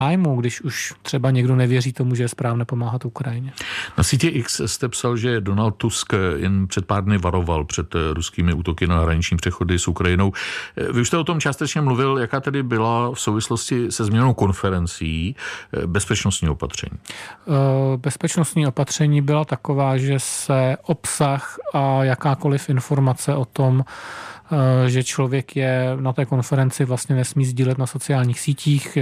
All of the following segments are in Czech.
zájmu, když už třeba někdo nevěří tomu, že je správné pomáhat Ukrajině. Na sítě X jste psal, že Donald Tusk jen před pár dny varoval před ruskými útoky na hraniční přechody s Ukrajinou. Vy už jste o tom částečně mluvil, jaká tedy byla v souvislosti se změnou konferencí bezpečnostní opatření? Bezpečnostní opatření byla taková, že se obsah a jakákoliv informace o tom, že člověk je na té konferenci, vlastně nesmí sdílet na sociálních sítích,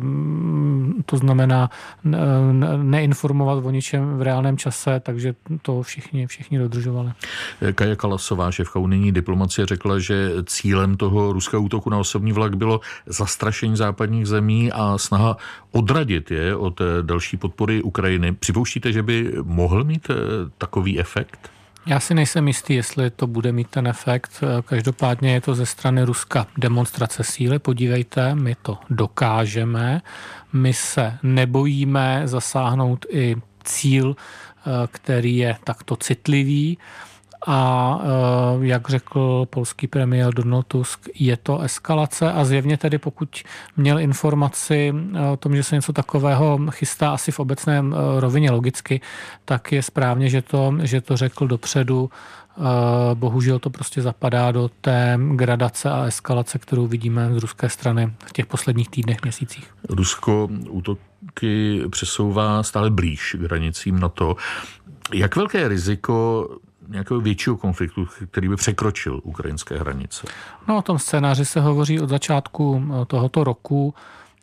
to znamená neinformovat o ničem v reálném čase, takže to všichni dodržovali. Kaja Kalasová, šéfka unijní diplomacie, řekla, že cílem toho ruského útoku na osobní vlak bylo zastrašení západních zemí a snaha odradit je od další podpory Ukrajiny. Připouštíte, že by mohl mít takový efekt? Já si nejsem jistý, jestli to bude mít ten efekt. Každopádně je to ze strany Ruska demonstrace síly. Podívejte, my to dokážeme. My se nebojíme zasáhnout i cíl, který je takto citlivý. A jak řekl polský premiér Donald Tusk, je to eskalace a zjevně tedy pokud měl informaci o tom, že se něco takového chystá asi v obecné rovině logicky, tak je správně, že to řekl dopředu. Bohužel to prostě zapadá do té gradace a eskalace, kterou vidíme z ruské strany v těch posledních týdnech, měsících. Rusko útoky přesouvá stále blíž k hranicím NATO. Jak velké riziko nějakého většího konfliktu, který by překročil ukrajinské hranice? No, o tom scénáři se hovoří od začátku tohoto roku,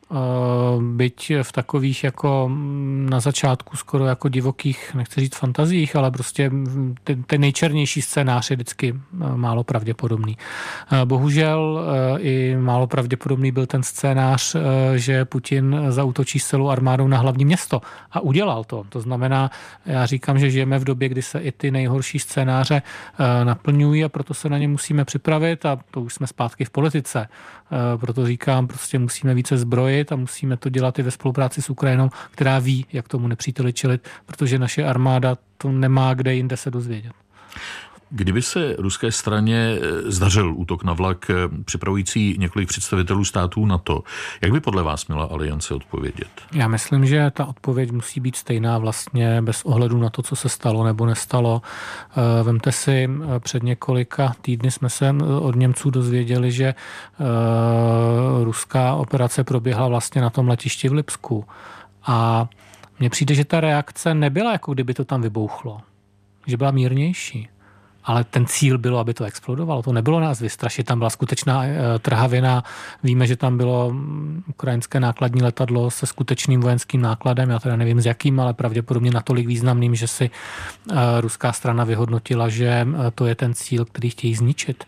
byť v takových jako na začátku skoro jako divokých, nechci říct fantazích, ale prostě ten nejčernější scénář je vždycky málo pravděpodobný. Bohužel i málo pravděpodobný byl ten scénář, že Putin zaútočí s celou armádou na hlavní město a udělal to. To znamená, já říkám, že žijeme v době, kdy se i ty nejhorší scénáře naplňují a proto se na ně musíme připravit a to už jsme zpátky v politice. Proto říkám, prostě musíme více zbrojit a musíme to dělat i ve spolupráci s Ukrajinou, která ví, jak tomu nepříteli čelit, protože naše armáda to nemá kde jinde se dozvědět. Kdyby se ruské straně zdařil útok na vlak připravující několik představitelů států NATO, jak by podle vás měla aliance odpovědět? Já myslím, že ta odpověď musí být stejná vlastně bez ohledu na to, co se stalo nebo nestalo. Vemte si, před několika týdny jsme se od Němců dozvěděli, že ruská operace proběhla vlastně na tom letišti v Lipsku. A mně přijde, že ta reakce nebyla, jako kdyby to tam vybouchlo. Že byla mírnější. Ale ten cíl bylo, aby to explodovalo. To nebylo nás vystrašit, tam byla skutečná trhavina. Víme, že tam bylo ukrajinské nákladní letadlo se skutečným vojenským nákladem. Já teda nevím s jakým, ale pravděpodobně natolik významným, že si ruská strana vyhodnotila, že to je ten cíl, který chtějí zničit.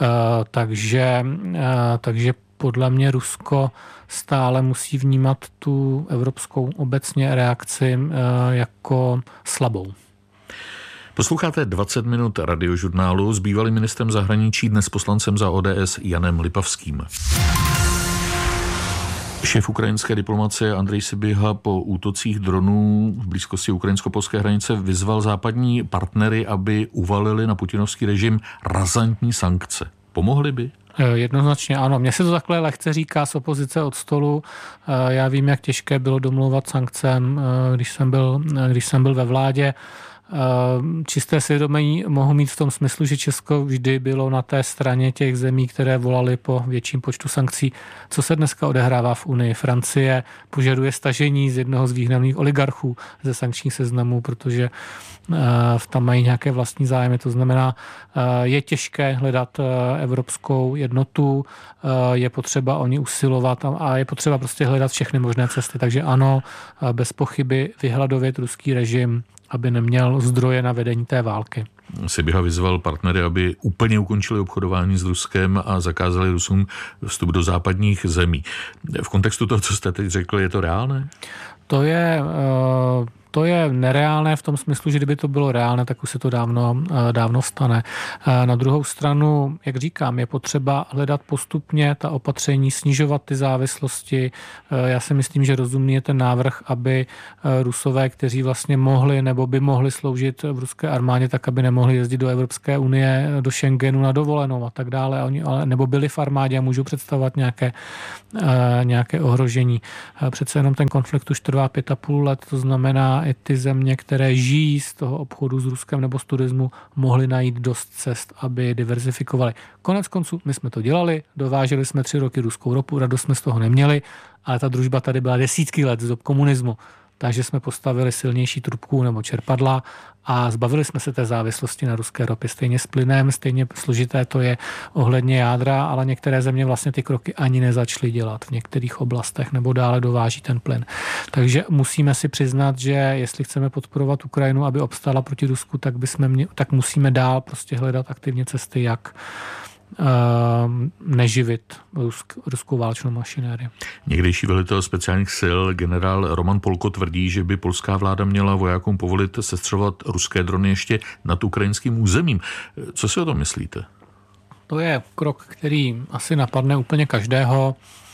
Takže podle mě Rusko stále musí vnímat tu evropskou obecně reakci jako slabou. Posloucháte 20 minut radiožurnálu s bývalým ministrem zahraničí, dnes poslancem za ODS Janem Lipavským. Šéf ukrajinské diplomacie Andrej Sybiha po útocích dronů v blízkosti ukrajinsko-polské hranice vyzval západní partnery, aby uvalili na putinovský režim razantní sankce. Pomohly by? Jednoznačně ano. Mně se to takhle lehce říká z opozice od stolu. Já vím, jak těžké bylo domlouvat sankce, když jsem byl ve vládě. Čisté svědomí mohu mít v tom smyslu, že Česko vždy bylo na té straně těch zemí, které volaly po větším počtu sankcí. Co se dneska odehrává v Unii? Francie požaduje stažení z jednoho z významných oligarchů ze sankčních seznamů, protože tam mají nějaké vlastní zájmy. To znamená, je těžké hledat evropskou jednotu, je potřeba o ní usilovat a je potřeba prostě hledat všechny možné cesty. Takže ano, bez pochyby vyhladovět ruský režim, aby neměl zdroje na vedení té války. Sybiha vyzval partnery, aby úplně ukončili obchodování s Ruskem a zakázali Rusům vstup do západních zemí. V kontextu toho, co jste teď řekl, je to reálné? To je to je nereálné v tom smyslu, že kdyby to bylo reálné, tak už se to dávno stane. Na druhou stranu, jak říkám, je potřeba hledat postupně ta opatření, snižovat ty závislosti. Já si myslím, že rozumný je ten návrh, aby Rusové, kteří vlastně mohli nebo by mohli sloužit v ruské armádě, tak aby nemohli jezdit do Evropské unie, do Schengenu na dovolenou a tak dále, nebo byli v armádě a můžou představovat nějaké ohrožení. Přece jenom ten konflikt už trvá 5,5 let, to znamená, i ty země, které žijí z toho obchodu s Ruskem nebo z turismu, mohly najít dost cest, aby diverzifikovali. Konec konců, my jsme to dělali, dováželi jsme 3 roky ruskou ropu, radost jsme z toho neměli, ale ta družba tady byla desítky let z dob komunismu. Takže jsme postavili silnější trubku nebo čerpadla a zbavili jsme se té závislosti na ruské ropě. Stejně s plynem, stejně složité to je ohledně jádra, ale některé země vlastně ty kroky ani nezačaly dělat v některých oblastech nebo dále dováží ten plyn. Takže musíme si přiznat, že jestli chceme podporovat Ukrajinu, aby obstála proti Rusku, tak musíme dál prostě hledat aktivně cesty, jak neživit ruskou válečnou mašinérii. Někdejší velitel speciálních sil generál Roman Polko tvrdí, že by polská vláda měla vojákům povolit sestřelovat ruské drony ještě nad ukrajinským územím. Co si o tom myslíte? To je krok, který asi napadne úplně každého.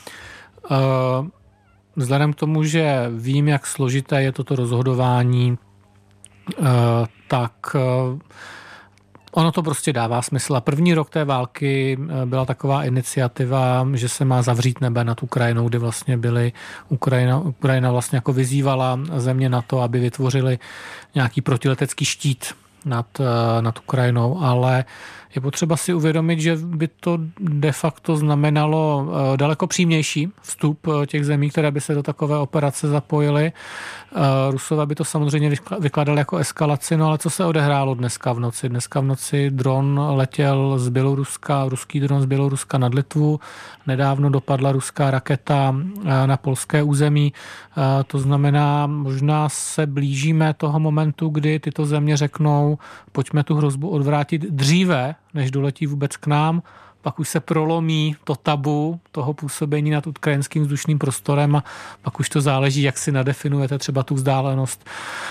Vzhledem k tomu, že vím, jak složité je toto rozhodování, tak ono to prostě dává smysl. A první rok té války byla taková iniciativa, že se má zavřít nebe nad Ukrajinou, kde vlastně Ukrajina vlastně jako vyzývala země na to, aby vytvořili nějaký protiletecký štít nad Ukrajinou, ale je potřeba si uvědomit, že by to de facto znamenalo daleko přímější vstup těch zemí, které by se do takové operace zapojily. Rusové by to samozřejmě vykladali jako eskalaci, no ale co se odehrálo dneska v noci? Dneska v noci dron letěl z Běloruska, ruský dron z Běloruska nad Litvu. Nedávno dopadla ruská raketa na polské území. To znamená, možná se blížíme toho momentu, kdy tyto země řeknou, pojďme tu hrozbu odvrátit dříve, než doletí vůbec k nám, pak už se prolomí to tabu toho působení nad ukrajinským vzdušným prostorem a pak už to záleží, jak si nadefinujete třeba tu vzdálenost.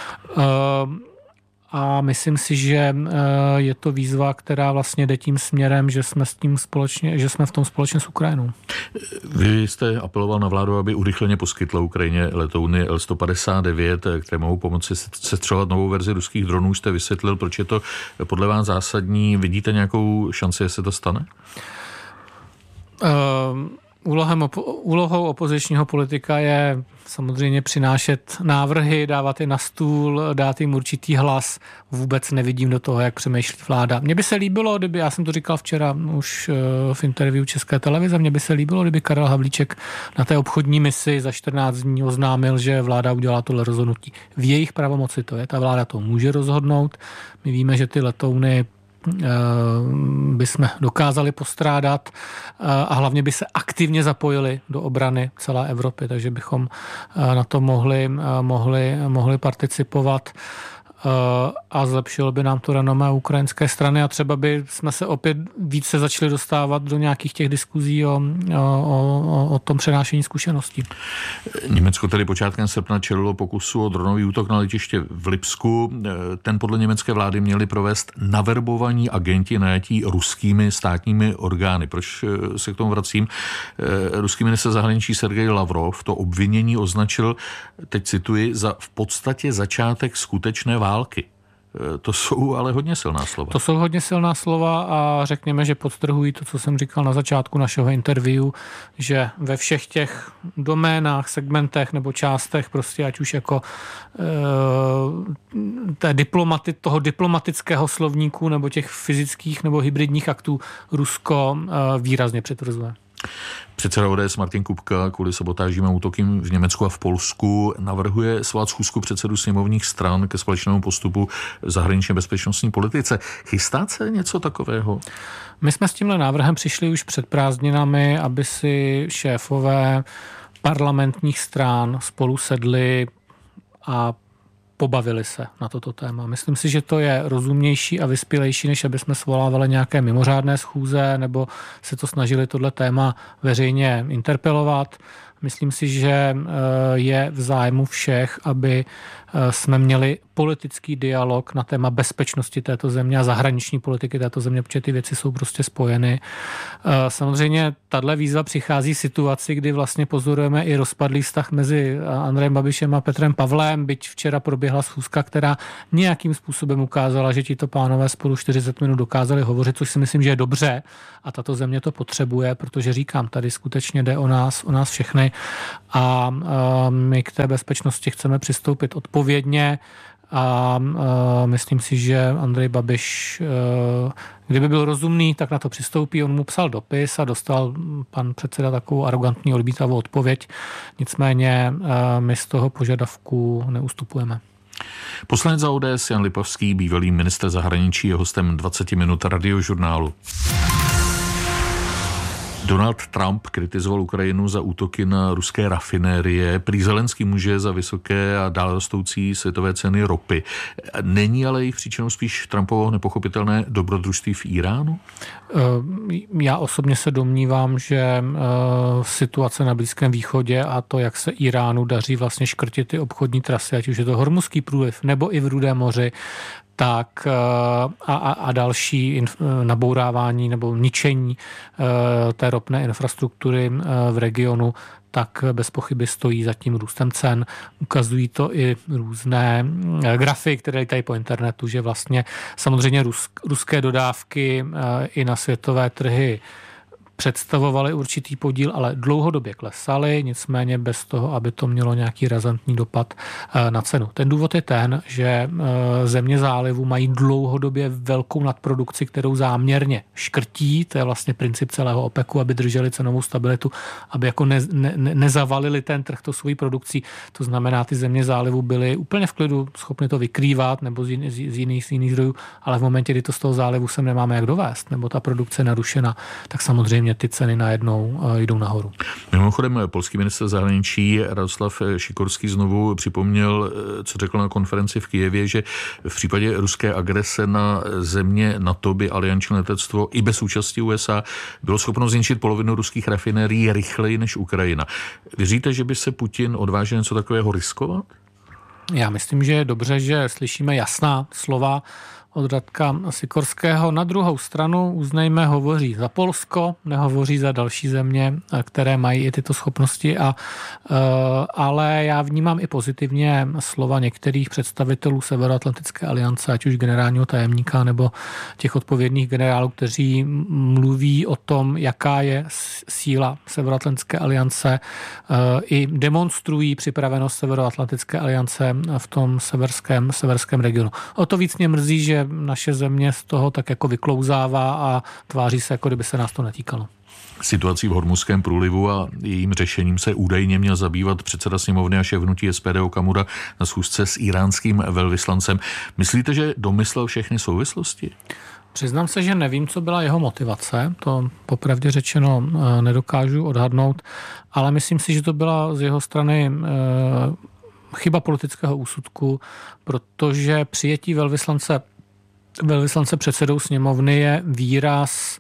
A myslím si, že je to výzva, která vlastně jde tím směrem, že jsme v tom společně s Ukrajinou. Vy jste apeloval na vládu, aby urychleně poskytla Ukrajině letouny L-159, které mohou pomoci sestřelovat novou verzi ruských dronů. Jste vysvětlil, proč je to podle vás zásadní. Vidíte nějakou šanci, že se to stane? Úlohou opozičního politika je samozřejmě přinášet návrhy, dávat je na stůl, dát jim určitý hlas. Vůbec nevidím do toho, jak přemýšlí vláda. Mně by se líbilo, já jsem to říkal včera už v interview České televize, mně by se líbilo, kdyby Karel Havlíček na té obchodní misi za 14 dní oznámil, že vláda udělala tohle rozhodnutí. V jejich pravomoci to je, ta vláda to může rozhodnout. My víme, že ty letouny bychom dokázali postrádat a hlavně by se aktivně zapojili do obrany celé Evropy, takže bychom na to mohli participovat a zlepšilo by nám to renomé ukrajinské strany a třeba by jsme se opět více začali dostávat do nějakých těch diskuzí o tom přenášení zkušeností. Německo tedy počátkem srpna čelilo pokusu o dronový útok na letiště v Lipsku. Ten podle německé vlády měli provést naverbovaní agenti najatí ruskými státními orgány. Proč se k tomu vracím? Ruský ministr zahraničí Sergej Lavrov to obvinění označil, teď cituji, za v podstatě začátek skutečné války. To jsou ale hodně silná slova. To jsou hodně silná slova a řekněme, že podtrhují to, co jsem říkal na začátku našeho interview, že ve všech těch doménách, segmentech nebo částech, prostě ať už jako toho diplomatického slovníku nebo těch fyzických nebo hybridních aktů Rusko výrazně přitvrzuje. Předseda ODS Martin Kupka kvůli sabotážím a útokům v Německu a v Polsku navrhuje svolat schůzku předsedů sněmovních stran ke společnému postupu v zahraničně bezpečnostní politice. Chystá se něco takového? My jsme s tímhle návrhem přišli už před prázdninami, aby si šéfové parlamentních stran spolu sedli a pobavili se na toto téma. Myslím si, že to je rozumnější a vyspělejší, než aby jsme svolávali nějaké mimořádné schůze nebo se to snažili tohle téma veřejně interpelovat. Myslím si, že je v zájmu všech, aby jsme měli politický dialog na téma bezpečnosti této země a zahraniční politiky této země, protože ty věci jsou prostě spojeny. Samozřejmě tahle výzva přichází v situaci, kdy vlastně pozorujeme i rozpadlý vztah mezi Andrejem Babišem a Petrem Pavlem, byť včera proběhla schůzka, která nějakým způsobem ukázala, že tito pánové spolu 40 minut dokázali hovořit, což si myslím, že je dobře a tato země to potřebuje, protože říkám, tady skutečně jde o nás všechny a my k té bezpečnosti chceme přistoupit odpovědně a myslím si, že Andrej Babiš, kdyby byl rozumný, tak na to přistoupí. On mu psal dopis a dostal pan předseda takovou arrogantní odmítavou odpověď. Nicméně my z toho požadavku neustupujeme. Poslanec za ODS Jan Lipavský, bývalý ministr zahraničí, je hostem 20 minut Radiožurnálu. Donald Trump kritizoval Ukrajinu za útoky na ruské rafinérie. Prý Zelenský může za vysoké a dále rostoucí světové ceny ropy. Není ale jejich příčinou spíš Trumpovo nepochopitelné dobrodružství v Iránu? Já osobně se domnívám, že situace na Blízkém východě a to, jak se Iránu daří vlastně škrtit ty obchodní trasy, ať už je to Hormuzský průliv nebo i v Rudém moři, tak a další nabourávání nebo ničení té ropné infrastruktury v regionu, tak bez pochyby stojí za tím růstem cen. Ukazují to i různé grafy, které tady po internetu, že vlastně samozřejmě ruské dodávky i na světové trhy představovaly určitý podíl, ale dlouhodobě klesaly, nicméně bez toho, aby to mělo nějaký razantní dopad na cenu. Ten důvod je ten, že země zálivu mají dlouhodobě velkou nadprodukci, kterou záměrně škrtí, to je vlastně princip celého OPECu, aby drželi cenovou stabilitu, aby jako nezavalili ten trh to svojí produkcí. To znamená, ty země zálivu byly úplně v klidu schopny to vykrývat nebo z jiných zdrojů, ale v momentě, kdy to z toho zálivu sem nemáme jak dovést, nebo ta produkce je narušena, tak samozřejmě ty ceny najednou jdou nahoru. Mimochodem, polský ministr zahraničí Radoslav Sikorský znovu připomněl, co řekl na konferenci v Kyjevě, že v případě ruské agrese na země NATO by alianční letectvo i bez účasti USA bylo schopno zničit polovinu ruských rafinérií rychleji než Ukrajina. Věříte, že by se Putin odvážil něco takového riskovat? Já myslím, že je dobře, že slyšíme jasná slova od Radka Sikorského. Na druhou stranu, uznejme, hovoří za Polsko, nehovoří za další země, které mají i tyto schopnosti, ale já vnímám i pozitivně slova některých představitelů Severoatlantické aliance, ať už generálního tajemníka nebo těch odpovědných generálů, kteří mluví o tom, jaká je síla Severoatlantické aliance, i demonstrují připravenost Severoatlantické aliance v tom severském regionu. O to víc mě mrzí, že naše země z toho tak jako vyklouzává a tváří se, jako kdyby se nás to netýkalo. Situací v Hormuzském průlivu a jejím řešením se údajně měl zabývat předseda sněmovny a šéf hnutí SPD Okamura na schůzce s iránským velvyslancem. Myslíte, že domyslel všechny souvislosti? Přiznám se, že nevím, co byla jeho motivace, to popravdě řečeno nedokážu odhadnout, ale myslím si, že to byla z jeho strany chyba politického úsudku, protože přijetí velvyslance předsedou sněmovny je výraz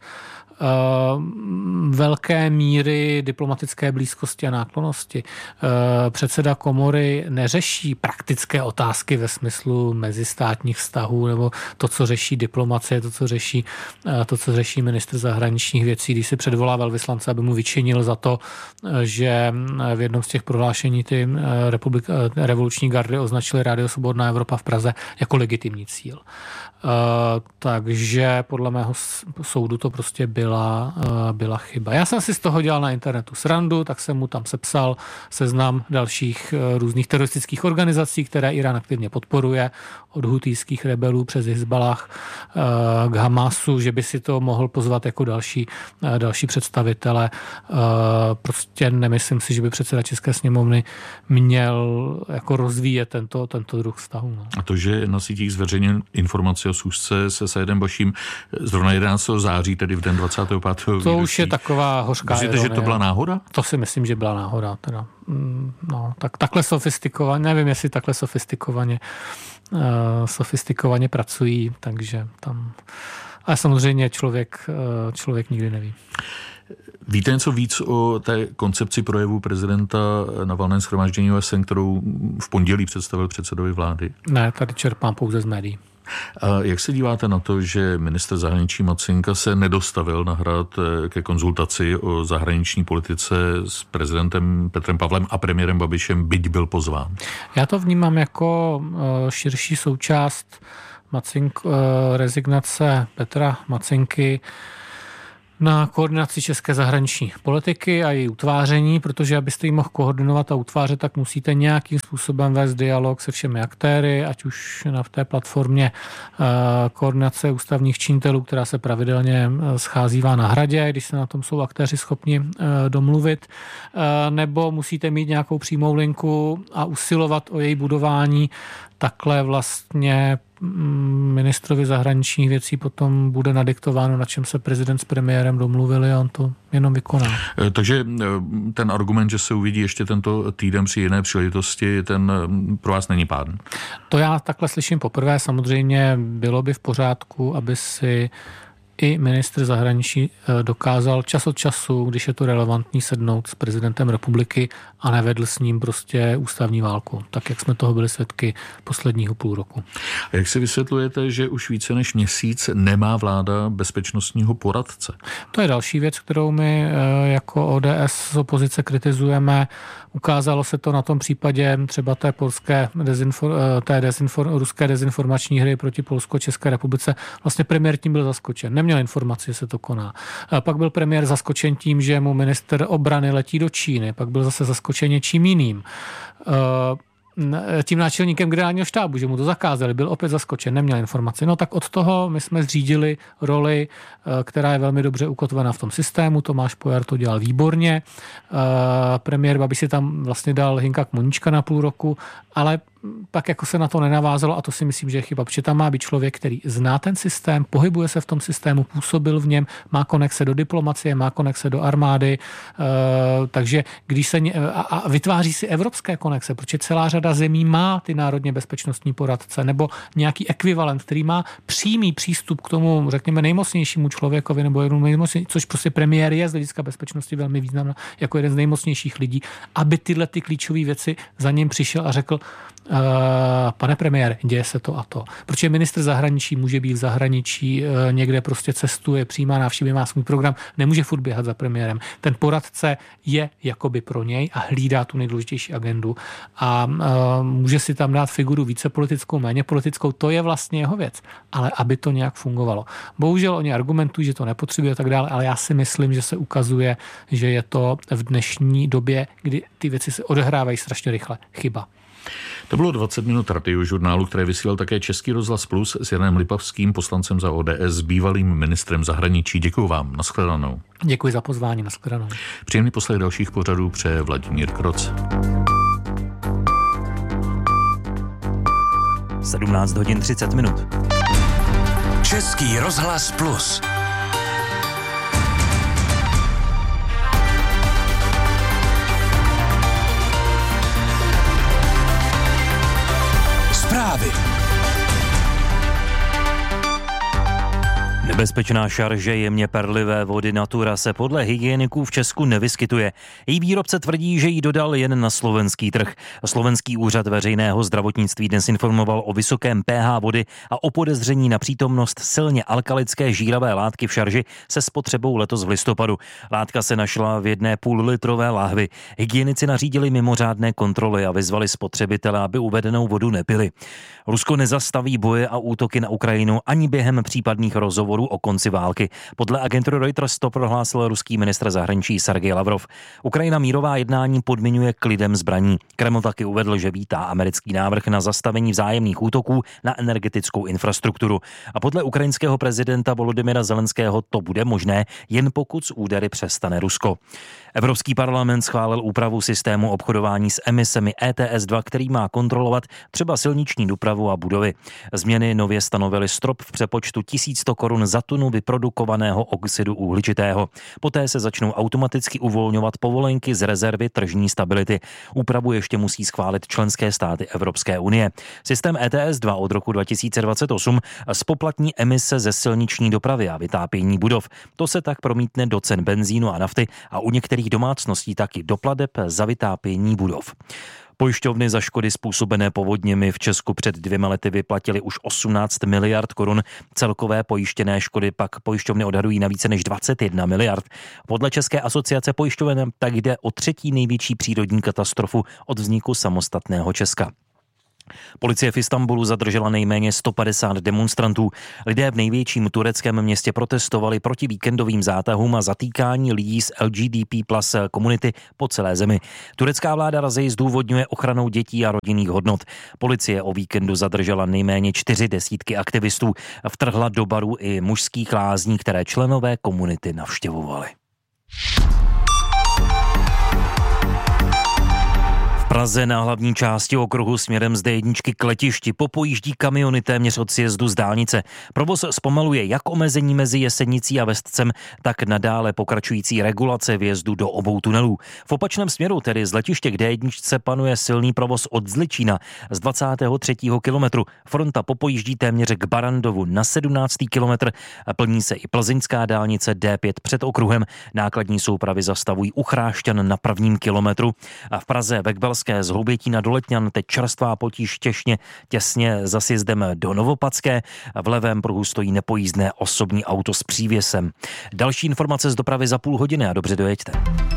velké míry diplomatické blízkosti a náklonnosti. Předseda komory neřeší praktické otázky ve smyslu mezistátních vztahů nebo to, co řeší diplomacie, to, co řeší ministr zahraničních věcí, když si předvolá velvyslance, aby mu vyčinil za to, že v jednom z těch prohlášení ty revoluční gardy označili Rádio Svobodná Evropa v Praze jako legitimní cíl. Takže podle mého soudu to prostě byla chyba. Já jsem si z toho dělal na internetu srandu, tak jsem mu tam sepsal seznam dalších různých teroristických organizací, které Irán aktivně podporuje, od hutijských rebelů přes Hizballah k Hamasu, že by si to mohl pozvat jako další představitele. Prostě nemyslím si, že by předseda České sněmovny měl jako rozvíjet tento druh vztahu. No. A to, že na sítích zveřejněn informace o schůzce se Saidem Baším zrovna 11. září, tedy v den 25. To výročí. Už je taková hořká ironie. Myslíte, že to byla náhoda? To si myslím, že byla náhoda. Teda. No, takhle sofistikovaně, nevím, jestli takhle sofistikovaně pracují, takže tam... Ale samozřejmě člověk nikdy neví. Víte něco víc o té koncepci projevu prezidenta na valném shromáždění OSN, kterou v pondělí představil předsedovi vlády? Ne, tady čerpám pouze z médií. A jak se díváte na to, že ministr zahraničí Macinka se nedostavil na Hrad ke konzultaci o zahraniční politice s prezidentem Petrem Pavlem a premiérem Babišem, byť byl pozván? Já to vnímám jako širší součást rezignace Petra Macinky na koordinaci české zahraniční politiky a její utváření, protože abyste ji mohl koordinovat a utvářet, tak musíte nějakým způsobem vést dialog se všemi aktéry, ať už na té platformě koordinace ústavních činitelů, která se pravidelně scházívá na Hradě, když se na tom jsou aktéři schopni domluvit, nebo musíte mít nějakou přímou linku a usilovat o její budování. Takhle vlastně ministrovi zahraničních věcí potom bude nadiktováno, na čem se prezident s premiérem domluvili a on to jenom vykoná. Takže ten argument, že se uvidí ještě tento týden při jiné příležitosti, ten pro vás není pádný? To já takhle slyším poprvé. Samozřejmě bylo by v pořádku, aby si i ministr zahraničí dokázal čas od času, když je to relevantní, sednout s prezidentem republiky a nevedl s ním prostě ústavní válku, tak jak jsme toho byli svědky posledního půl roku. A jak si vysvětlujete, že už více než měsíc nemá vláda bezpečnostního poradce? To je další věc, kterou my jako ODS z opozice kritizujeme. Ukázalo se to na tom případě třeba té ruské dezinformační hry proti Polsko-České republice. Vlastně premiér tím byl zaskočen. Neměl informaci, že se to koná. Pak byl premiér zaskočen tím, že mu ministr obrany letí do Číny. Pak byl zase zaskočen něčím jiným. Tím náčelníkem generálního štábu, že mu to zakázali, byl opět zaskočen, neměl informaci. No tak od toho my jsme zřídili roli, která je velmi dobře ukotvena v tom systému. Tomáš Pojar to dělal výborně. Premiér Babiš si tam vlastně dal Hinka Kmoníčka na půl roku, ale pak jako se na to nenavázalo a to si myslím, že je chyba, protože tam má být člověk, který zná ten systém, pohybuje se v tom systému, působil v něm, má konexe do diplomacie, má konexe do armády, takže když se a vytváří si evropské konexe, protože celá řada zemí má ty národně bezpečnostní poradce nebo nějaký ekvivalent, který má přímý přístup k tomu, řekněme, nejmocnějšímu člověkovi nebo jednou nejmocnější, což prostě premiér je z hlediska bezpečnosti velmi významná, jako jeden z nejmocnějších lidí, aby tyhle ty klíčové věci za ním přišel a řekl: pane premiére, děje se to a to. Protože ministr zahraničí může být v zahraničí, někde prostě cestuje, přijímá návštěvy, má svůj program, nemůže furt běhat za premiérem. Ten poradce je jakoby pro něj a hlídá tu nejdůležitější agendu a může si tam dát figuru více politickou, méně politickou, to je vlastně jeho věc. Ale aby to nějak fungovalo. Bohužel oni argumentují, že to nepotřebuje a tak dále, ale já si myslím, že se ukazuje, že je to v dnešní době, kdy ty věci se odehrávají strašně rychle, chyba. To bylo 20 minut Radiožurnálu, které vysílal také Český rozhlas Plus s Janem Lipavským, poslancem za ODS, bývalým ministrem zahraničí. Děkuji vám, nashledanou. Děkuji za pozvání, nashledanou. Příjemný poslech dalších pořadů přeje Vladimír Kroc. 17:30. Český rozhlas Plus. Zprávy. Nebezpečná šarže jemně perlivé vody Natura se podle hygieniků v Česku nevyskytuje. Její výrobce tvrdí, že ji dodal jen na slovenský trh. Slovenský úřad veřejného zdravotnictví dnes informoval o vysokém pH vody a o podezření na přítomnost silně alkalické žíravé látky v šarži se spotřebou letos v listopadu. Látka se našla v jedné půllitrové láhvi. Hygienici nařídili mimořádné kontroly a vyzvali spotřebitele, aby uvedenou vodu nepili. Rusko nezastaví boje a útoky na Ukrajinu ani během případných rozhovorů o konci války. Podle agentury Reuters to prohlásil ruský ministr zahraničí Sergej Lavrov. Ukrajina mírová jednání podmiňuje klidem zbraní. Kreml taky uvedl, že vítá americký návrh na zastavení vzájemných útoků na energetickou infrastrukturu. A podle ukrajinského prezidenta Volodymyra Zelenského to bude možné, jen pokud z údery přestane Rusko. Evropský parlament schválil úpravu systému obchodování s emisemi ETS2, který má kontrolovat třeba silniční dopravu a budovy. Změny nově stanovily strop v přepočtu 1100 korun za za tunu vyprodukovaného oxidu uhličitého. Poté se začnou automaticky uvolňovat povolenky z rezervy tržní stability. Úpravu ještě musí schválit členské státy Evropské unie. Systém ETS 2 od roku 2028 spoplatní emise ze silniční dopravy a vytápění budov. To se tak promítne do cen benzínu a nafty a u některých domácností taky do plateb za vytápění budov. Pojišťovny za škody způsobené povodněmi v Česku před 2 lety vyplatily už 18 miliard korun. Celkové pojištěné škody pak pojišťovny odhadují na více než 21 miliard. Podle České asociace pojišťoven tak jde o 3. největší přírodní katastrofu od vzniku samostatného Česka. Policie v Istanbulu zadržela nejméně 150 demonstrantů. Lidé v největším tureckém městě protestovali proti víkendovým zátahům a zatýkání lidí z LGBT+ komunity po celé zemi. Turecká vláda razy zdůvodňuje ochranou dětí a rodinných hodnot. Policie o víkendu zadržela nejméně 40 aktivistů. Vtrhla do barů i mužských lázní, které členové komunity navštěvovali. V Praze na hlavní části okruhu směrem z D1 k letišti popojíždí kamiony téměř od sjezdu z dálnice. Provoz zpomaluje jak omezení mezi Jesenicí a Vestcem, tak nadále pokračující regulace vjezdu do obou tunelů. V opačném směru, tedy z letiště k D1, panuje silný provoz od Zličína z 23. kilometru. Fronta popojíždí téměř k Barandovu na 17. kilometr. Plní se i plzeňská dálnice D5 před okruhem. Nákladní soupravy zastavují u Chrášťan na 1. kilometru. A v Praze ve Kbelské z Hloubětína do Letňan teď čerstvá potíž těsně za sjezdem do Novopadské. V levém pruhu stojí nepojízdné osobní auto s přívěsem. Další informace z dopravy za půl hodiny a dobře dojeďte.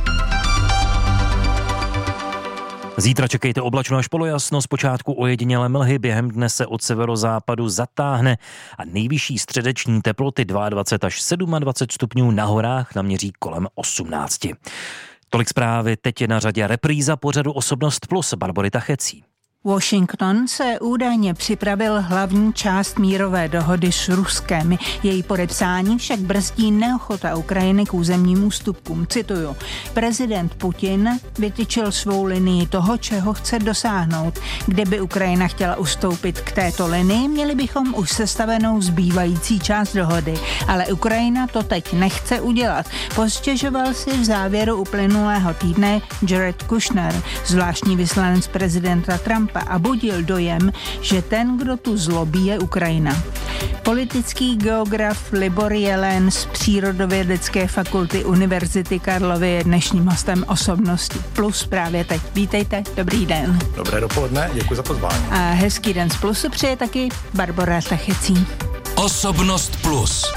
Zítra čekejte oblačno až polojasno, zpočátku ojedinělé mlhy, během dne se od severozápadu zatáhne a nejvyšší středeční teploty 22 až 27 stupňů, na horách naměří kolem 18. Tolik zprávy, teď je na řadě repríza pořadu Osobnost plus Barbory Tachecí. Washington se údajně připravil hlavní část mírové dohody s Ruskem. Její podepsání však brzdí neochota Ukrajiny k územním ústupkům. Cituju: prezident Putin vytyčil svou linii toho, čeho chce dosáhnout. Kdyby Ukrajina chtěla ustoupit k této linii, měli bychom už sestavenou zbývající část dohody. Ale Ukrajina to teď nechce udělat. Postěžoval si v závěru uplynulého týdne Jared Kushner, zvláštní vyslanec prezidenta Trumpa, a budil dojem, že ten, kdo tu zlobí, je Ukrajina. Politický geograf Libor Jelen z Přírodovědecké fakulty Univerzity Karlovy je dnešním hostem Osobnosti plus právě teď. Vítejte, dobrý den. Dobré dopoledne, děkuji za pozvání. A hezký den z Plusu přeje taky Barbora Tachecí. Osobnost plus.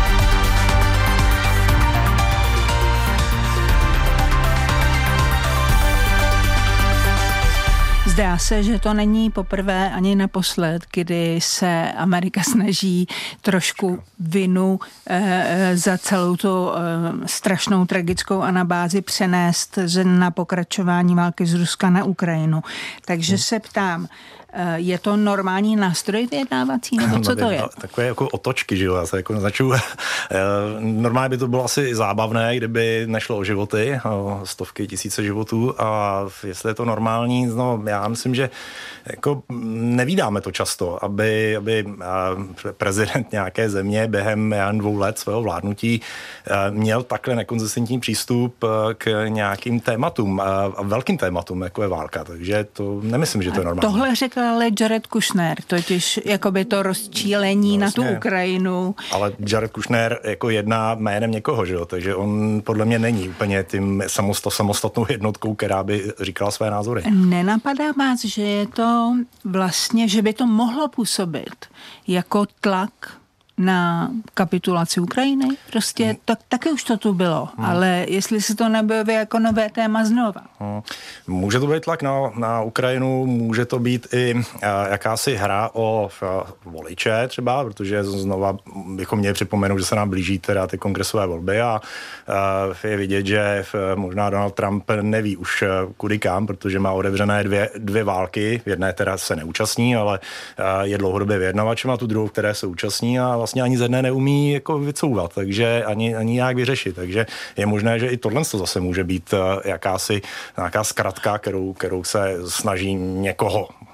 Zdá se, že to není poprvé ani naposled, kdy se Amerika snaží trošku vinu za celou tu strašnou tragickou anabázi přenést na pokračování války z Ruska na Ukrajinu. Takže se ptám, je to normální nástroj vyjednávací, nebo co to je? Takové jako otočky, že jo, já se jako naznačuju. Normálně by to bylo asi zábavné, kdyby nešlo o životy, o stovky, tisíce životů, a jestli je to normální, no já myslím, že jako nevídáme to často, aby prezident nějaké země během 2 let svého vládnutí měl takhle nekonzistentní přístup k nějakým tématům, a velkým tématům, jako je válka, takže to nemyslím, že to je normální. Tohle řekl ale Jared Kushner, totiž jakoby to rozčílení na tu Ukrajinu. Ale Jared Kushner jako jedná jménem někoho, že jo, takže on podle mě není úplně tím samostatnou jednotkou, která by říkala své názory. Nenapadá vás, že je to vlastně, že by to mohlo působit jako tlak na kapitulaci Ukrajiny? Prostě taky už to tu bylo, ale jestli se to nebylo jako nové téma znova. Může to být tlak na Ukrajinu, může to být i jakási hra o voliče třeba, protože znova bychom měli připomenout, že se nám blíží teda ty kongresové volby a je vidět, že možná Donald Trump neví už kudy kam, protože má otevřené dvě války, v jedné teda se neúčastní, ale je dlouhodobě vyjednavačem, a tu druhou, které se účastní, a vlastně ani z jedné neumí jako vycouvat, takže ani nějak vyřešit. Takže je možné, že i tohle zase může být nějaká zkratka, kterou se snaží někoho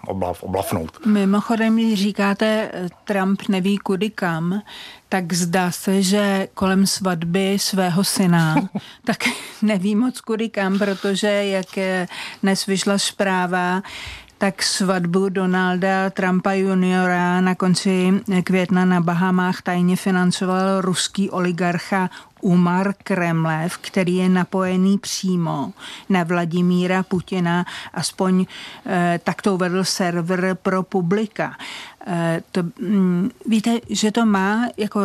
oblafnout. Mimochodem, když říkáte, Trump neví kudy kam, tak zdá se, že kolem svatby svého syna tak neví moc kudy kam, protože jak dnes vyšla zpráva, tak svatbu Donalda Trumpa juniora na konci května na Bahamách tajně financoval ruský oligarcha Umar Kremlev, který je napojený přímo na Vladimíra Putina, aspoň tak to uvedl server ProPublica. Víte, že to má jako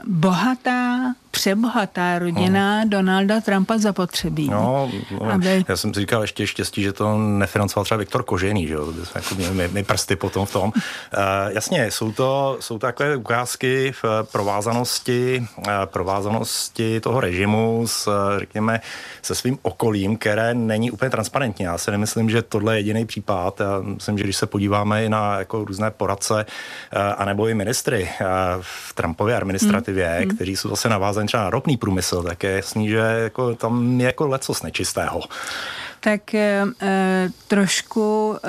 přebohatá rodina Donalda Trumpa zapotřebí. No, já jsem si říkal ještě štěstí, že to nefinancoval třeba Viktor Kožený, že jo, to by jsme jako měli my prsty potom v tom. Jasně, jsou takové ukázky v provázanosti toho režimu řekněme, se svým okolím, které není úplně transparentní. Já si nemyslím, že tohle je jediný případ. Já myslím, že když se podíváme i na jako různé poradce anebo i ministry v Trumpově administrativě, kteří jsou zase navázaní třeba na ropný průmysl, tak je jasný, že jako tam je jako lecos nečistého. Tak trošku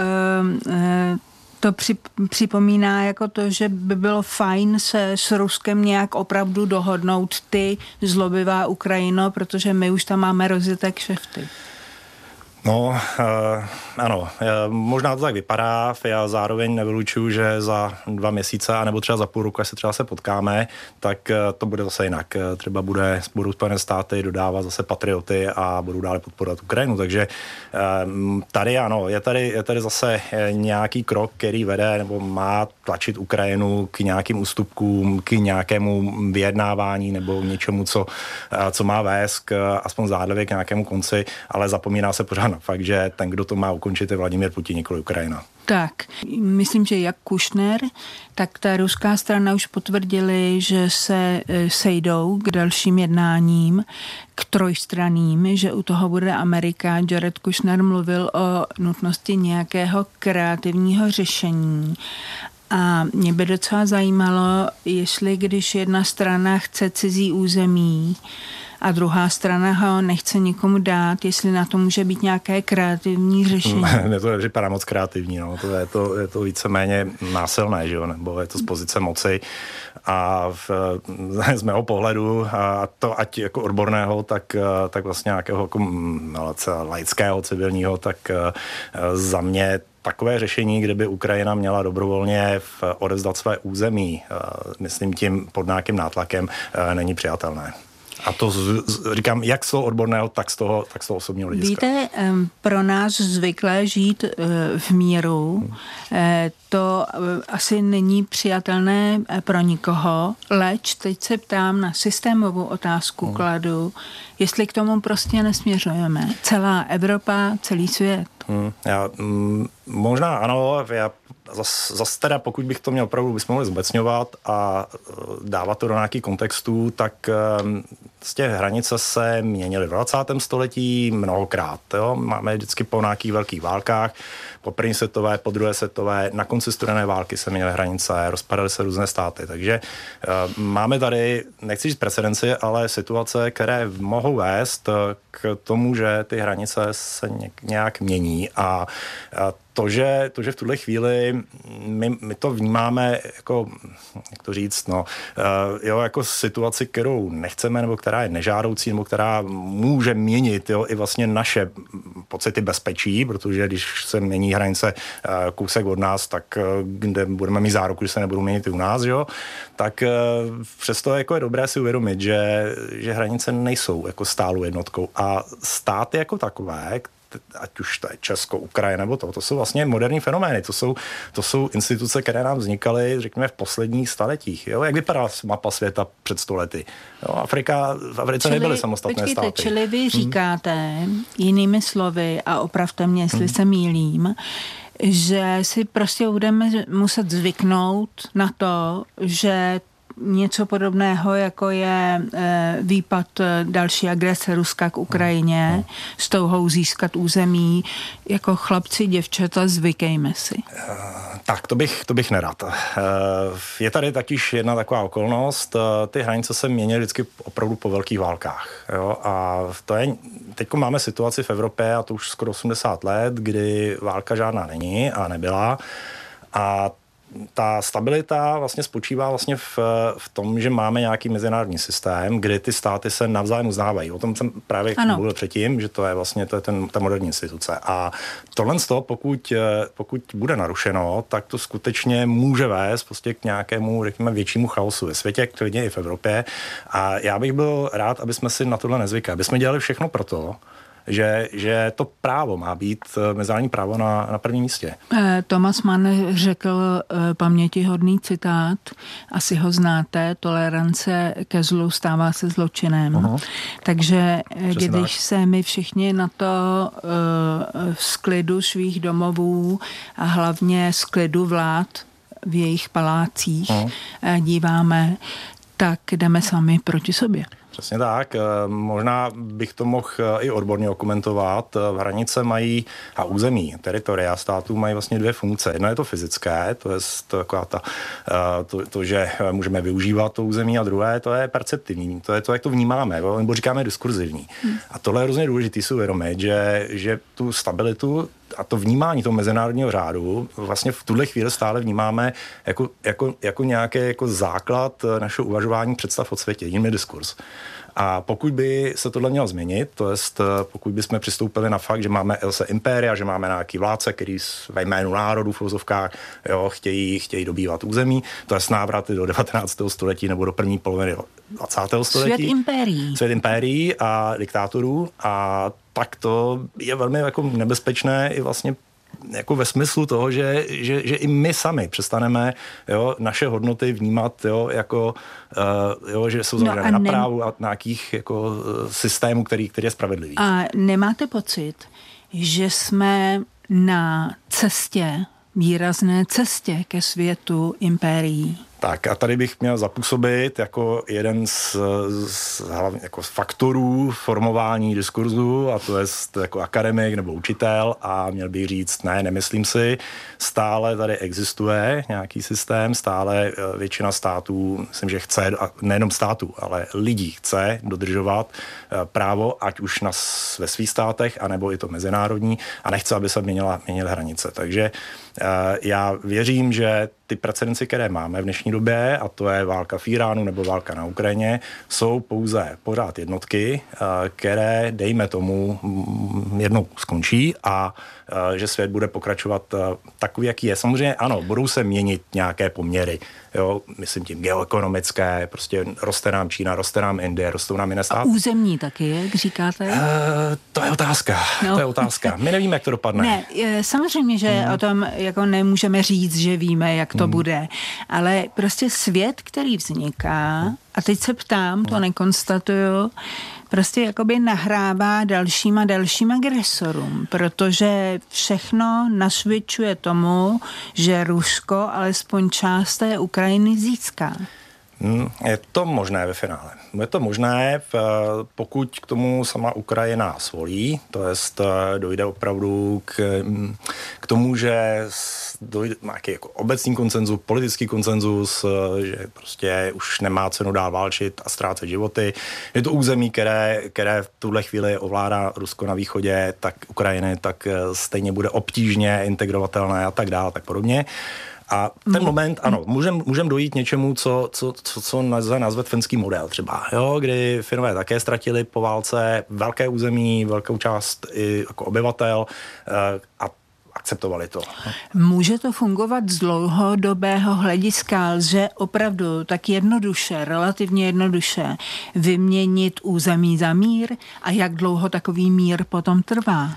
to připomíná jako to, že by bylo fajn se s Ruskem nějak opravdu dohodnout, ty zlobivá Ukrajino, protože my už tam máme rozjeté kšefty. No, ano, možná to tak vypadá, já zároveň nevylučuju, že za 2 měsíce, anebo třeba za půl roku, až se třeba potkáme, tak to bude zase jinak. Třeba budou Spojené státy dodávat zase patrioty a budou dále podporovat Ukrajinu, takže tady ano, je tady zase nějaký krok, který vede nebo má tlačit Ukrajinu k nějakým ústupkům, k nějakému vyjednávání nebo něčemu, co má vést aspoň zdánlivě k nějakému konci, ale zapomíná se pořád na fakt, že ten, kdo to má ukončit, je Vladimír Putin, nikoli Ukrajina. Tak, myslím, že jak Kušner, tak ta ruská strana už potvrdili, že se sejdou k dalším jednáním, k trojstranným, že u toho bude Amerika. Jared Kušner mluvil o nutnosti nějakého kreativního řešení. A mě by docela zajímalo, jestli když jedna strana chce cizí území a druhá strana ho nechce nikomu dát, jestli na to může být nějaké kreativní řešení. Mně to nepřipadá moc kreativní, no. Je to víceméně násilné, že jo? Nebo je to z pozice moci a z mého pohledu, a to ať jako odborného, tak vlastně nějakého jako laického, civilního, tak za mě takové řešení, kde by Ukrajina měla dobrovolně odevzdat své území, myslím tím pod nějakým nátlakem, není přijatelné. A to říkám, jak z toho odborného, tak z toho osobního hlediska. Víte, pro nás zvyklé žít v míru, to asi není přijatelné pro nikoho, leč teď se ptám na systémovou otázku kladu, jestli k tomu prostě nesměřujeme. Celá Evropa, celý svět. Možná ano, zase teda, pokud bych to měl opravdu, bychom mohli zobecňovat a dávat to do nějakých kontextů, tak z těch hranice se měnily v 20. století mnohokrát. Jo? Máme vždycky po nějakých velkých válkách, po první světové, po druhé světové, na konci studené války se měnily hranice, rozpadaly se různé státy. Takže máme tady, nechci říct precedenci, ale situace, které mohou vést k tomu, že ty hranice se nějak mění a to, že v tuhle chvíli my to vnímáme jako, jak to říct, jako situaci, kterou nechceme, nebo která je nežádoucí, nebo která může měnit i vlastně naše pocity bezpečí, protože když se mění hranice kousek od nás, tak kde budeme mít záruku, že se nebudou měnit i u nás, jo? Tak přesto jako je dobré si uvědomit, že hranice nejsou jako stálou jednotkou a státy jako takové, ať už to je Česko, Ukrajina nebo to jsou vlastně moderní fenomény. To jsou instituce, které nám vznikaly, řekněme, v posledních staletích. Jo? Jak vypadala mapa světa před 100 lety? Jo? V Africe nebyly samostatné státy. Čili vy říkáte jinými slovy, a opravte mě, jestli se mýlím, že si prostě budeme muset zvyknout na to, že něco podobného, jako je výpad další agrese Ruska k Ukrajině s touhou získat území, jako chlapci, děvčata, zvykejme si. Tak, to bych nerad. Je tady takyž jedna taková okolnost. Ty hranice se mění vždycky opravdu po velkých válkách. Jo? A teďko máme situaci v Evropě, a to už skoro 80 let, kdy válka žádná není a nebyla. A ta stabilita vlastně spočívá vlastně v tom, že máme nějaký mezinárodní systém, kdy ty státy se navzájem uznávají. O tom jsem právě mluvil předtím, že to je ta moderní instituce. A tohle pokud bude narušeno, tak to skutečně může vést prostě k nějakému, řekněme, většímu chaosu ve světě, klidně i v Evropě. A já bych byl rád, aby jsme si na tohle nezvykali. Aby jsme dělali všechno pro to, že to právo má být, mezinárodní právo na prvním místě. Thomas Mann řekl pamětihodný citát, asi ho znáte, tolerance ke zlu stává se zločinem. Uh-huh. Takže přesně když tak. Se my všichni na to z klidu svých domovů a hlavně z klidu vlád v jejich palácích díváme, tak jdeme sami proti sobě. Přesně tak. Možná bych to mohl i odborně okomentovat. Hranice mají a území, teritoria států mají vlastně dvě funkce. Jedna je to fyzické, to je taková to, že můžeme využívat to území, a druhé to je perceptivní, to je to, jak to vnímáme, nebo říkáme diskurzivní. A tohle je hrozně důležité si uvědomit, že tu stabilitu a to vnímání toho mezinárodního řádu vlastně v tuhle chvíli stále vnímáme jako nějaký jako základ našeho uvažování představ o světě, jiný diskurs. A pokud by se tohle mělo změnit, to jest pokud bychom přistoupili na fakt, že máme impéria, že máme nějaký vládce, který ve jménu národů v uvozovkách chtějí dobývat území, to je návraty do 19. století nebo do první poloviny 20. století. Svět impérií a diktátorů, a tak to je velmi jako nebezpečné i vlastně jako ve smyslu toho, že i my sami přestaneme naše hodnoty vnímat že jsou založené na právu a nějakých jako systémů, který je spravedlivý. A nemáte pocit, že jsme na výrazné cestě ke světu impérií? Tak a tady bych měl zapůsobit jako jeden z jako faktorů formování diskurzu, a to je jako akademik nebo učitel, a měl bych říct, nemyslím si, stále tady existuje nějaký systém, stále většina států, myslím, že chce, a nejenom států, ale lidí chce dodržovat právo, ať už ve svých státech, anebo i to mezinárodní, a nechce, aby se měnily hranice. Takže já věřím, že ty precedenci, které máme v dnešní době, a to je válka v Iránu nebo válka na Ukrajině, jsou pouze pořád jednotky, které, dejme tomu, jednou skončí a že svět bude pokračovat takový, jaký je. Samozřejmě ano, budou se měnit nějaké poměry, myslím tím geoekonomické, prostě roste nám Čína, roste nám Indie, rostou nám jiné státy. A územní taky, jak říkáte? To je otázka. My nevíme, jak to dopadne. Ne, samozřejmě, že o tom jako nemůžeme říct, že víme, jak to bude, ale prostě svět, který vzniká, a teď se ptám, to nekonstatuju, prostě jakoby nahrává dalším agresorům, protože všechno nasvědčuje tomu, že Rusko alespoň část té Ukrajiny získá. Je to možné ve finále. Je to možné, pokud k tomu sama Ukrajina svolí, to jest dojde opravdu k tomu, že dojde nějaký jako obecný konsenzus, politický konsenzus, že prostě už nemá cenu dál válčit a ztrácet životy. Je to území, které v tuhle chvíli ovládá Rusko na východě, tak Ukrajiny, tak stejně bude obtížně integrovatelné a tak dále, tak podobně. A ten moment, ano, můžem dojít něčemu, co nazvat finský model třeba, kdy Finové také ztratili po válce velké území, velkou část i jako obyvatel a akceptovali to. Může to fungovat z dlouhodobého hlediska? Lze opravdu tak relativně jednoduše vyměnit území za mír? A jak dlouho takový mír potom trvá?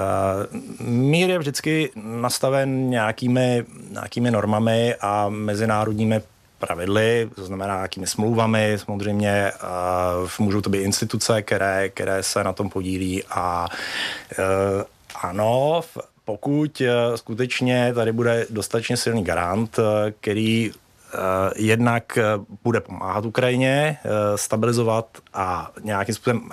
Mír je vždycky nastaven nějakými normami a mezinárodními pravidly, to znamená nějakými smlouvami, samozřejmě můžou to být instituce, které se na tom podílí, a ano, pokud skutečně tady bude dostatečně silný garant, který jednak bude pomáhat Ukrajině stabilizovat a nějakým způsobem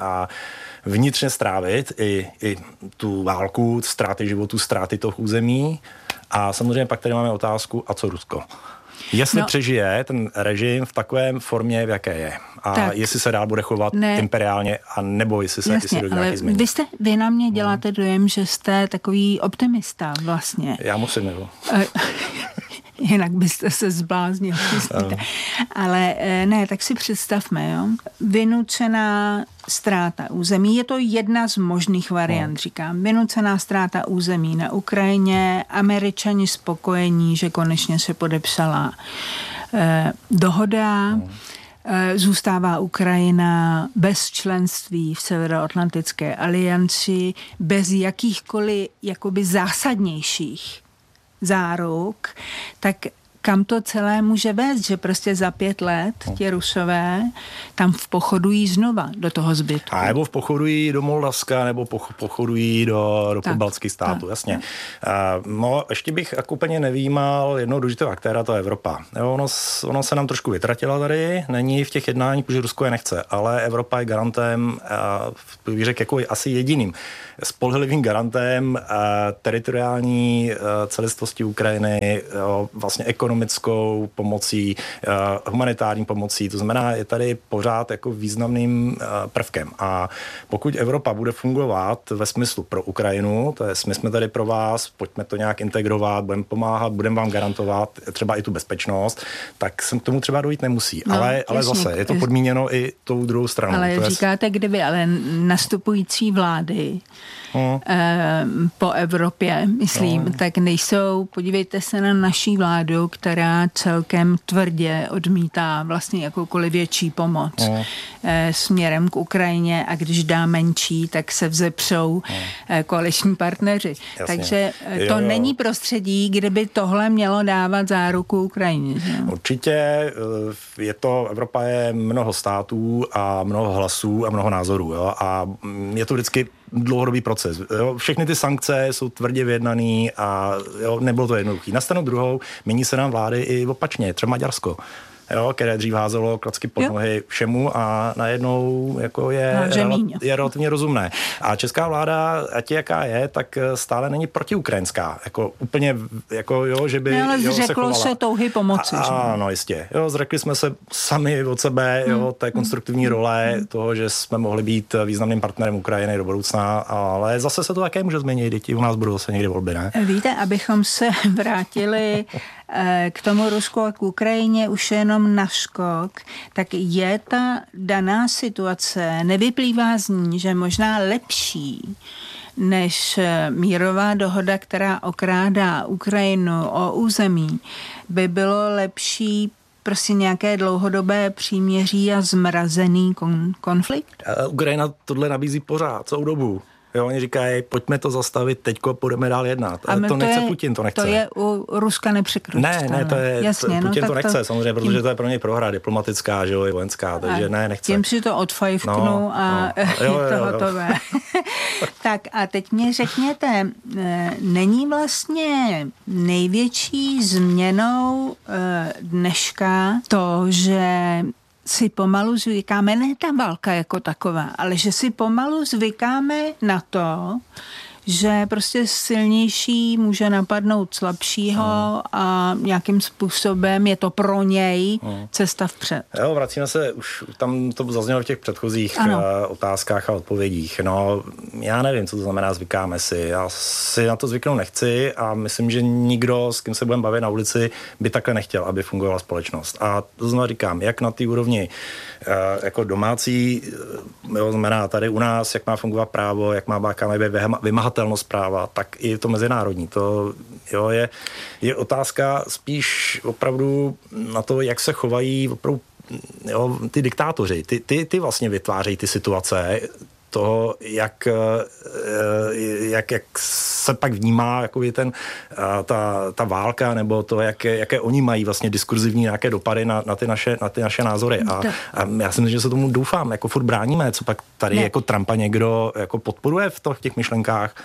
vnitřně strávit i tu válku, ztráty životů, ztráty toho území, A samozřejmě pak tady máme otázku, a co Rusko? Jestli přežije ten režim v takovém formě, v jaké je. A tak, jestli se dál bude chovat imperiálně, a nebo jestli dojde nějaký změny. Vy na mě děláte dojem, že jste takový optimista vlastně. Já musím, nebo? Jinak byste se zbláznil, myslíte. Ale ne, tak si představme, jo. Vynucená ztráta území, je to jedna z možných variant, říkám. Vynucená ztráta území na Ukrajině, Američani spokojení, že konečně se podepsala dohoda, zůstává Ukrajina bez členství v Severoatlantické alianci, bez jakýchkoliv jakoby zásadnějších záruk, tak kam to celé může vést, že prostě za 5 let ti Rusové tam pochodují znova do toho zbytku. A nebo pochodují do Moldavska, nebo pochodují do pobaltských států, jasně. No, ještě bych úplně nevýmal jednoho důležitého aktéra, to je Evropa. Ono se nám trošku vytratila tady, není v těch jednáních, protože Rusko je nechce, ale Evropa je garantem, bych řekl, jako asi jediným spolehlivým garantem teritoriální celistvosti Ukrajiny, vlastně ekonomickou pomocí, humanitární pomocí, to znamená, je tady pořád jako významným prvkem. A pokud Evropa bude fungovat ve smyslu pro Ukrajinu, to je, my jsme tady pro vás, pojďme to nějak integrovat, budeme pomáhat, budeme vám garantovat třeba i tu bezpečnost, tak se k tomu třeba dojít nemusí. No, ale zase, je to podmíněno i tou druhou stranou. Ale říkáte, kdyby, ale nastupující vlády po Evropě, myslím, tak nejsou, podívejte se na naší vládu, která celkem tvrdě odmítá vlastně jakoukoliv větší pomoc směrem k Ukrajině, a když dá menší, tak se vzepřou koaliční partneři. Jasně. Takže to není prostředí, kde by tohle mělo dávat záruku Ukrajině. Určitě Evropa je mnoho států a mnoho hlasů a mnoho názorů. Jo? A je to vždycky dlouhodobý proces. Jo? Všechny ty sankce jsou tvrdě vyjednaný a nebylo to jednoduché. Na stranu druhou mění se nám vlády i opačně, třeba Maďarsko, které dřív házelo klacky pod nohy všemu a najednou jako je relativně rozumné. A česká vláda, ať jaká je, tak stále není protiukrajinská. Jako úplně, že by se chovala. Se touhy pomoci. Ano, jistě. Zřekli jsme se sami od sebe, té konstruktivní role toho, že jsme mohli být významným partnerem Ukrajiny do budoucna, ale zase se to také může změnit. Děti u nás budou zase někdy volby, ne? Víte, abychom se vrátili k tomu Rusku a k Ukrajině už jenom na skok, tak je ta daná situace, nevyplývá z ní, že možná lepší než mírová dohoda, která okrádá Ukrajinu o území, by bylo lepší prostě nějaké dlouhodobé příměří a zmrazený konflikt? Ukrajina tohle nabízí pořád, celou dobu. Oni říkají, pojďme to zastavit, teďko půjdeme dál jednat. Ale to nechce Putin, to nechce. To je u Ruska nepřekročitelné. Ne, to je, jasně, Putin to nechce, samozřejmě, protože to je pro něj prohra diplomatická, že jo, i vojenská, takže nechce. Tím si to odfajfknu a je to hotové. Tak a teď mě řekněte, není vlastně největší změnou dneška to, že si pomalu zvykáme, ne ta válka jako taková, ale že si pomalu zvykáme na to, že prostě silnější může napadnout slabšího a nějakým způsobem je to pro něj cesta vpřed. Jo, vracíme se, už tam to zaznělo v těch předchozích otázkách a odpovědích. No, já nevím, co to znamená zvykáme si. Já si na to zvyknout nechci a myslím, že nikdo, s kým se budeme bavit na ulici, by takhle nechtěl, aby fungovala společnost. A to znamená říkám, jak na té úrovni jako domácí, znamená tady u nás, jak má fungovat právo, jak má být vymahatelnost práva, tak i to mezinárodní. To je otázka spíš opravdu na to, jak se chovají opravdu ty diktátoři. Ty vlastně vytvářejí ty situace toho, jak se pak vnímá jakoby ta válka, nebo to, jaké oni mají vlastně diskurzivní nějaké dopady na ty naše názory. A já si myslím, že se tomu doufám, jako furt bráníme, co pak tady jako Trumpa někdo jako podporuje v těch myšlenkách.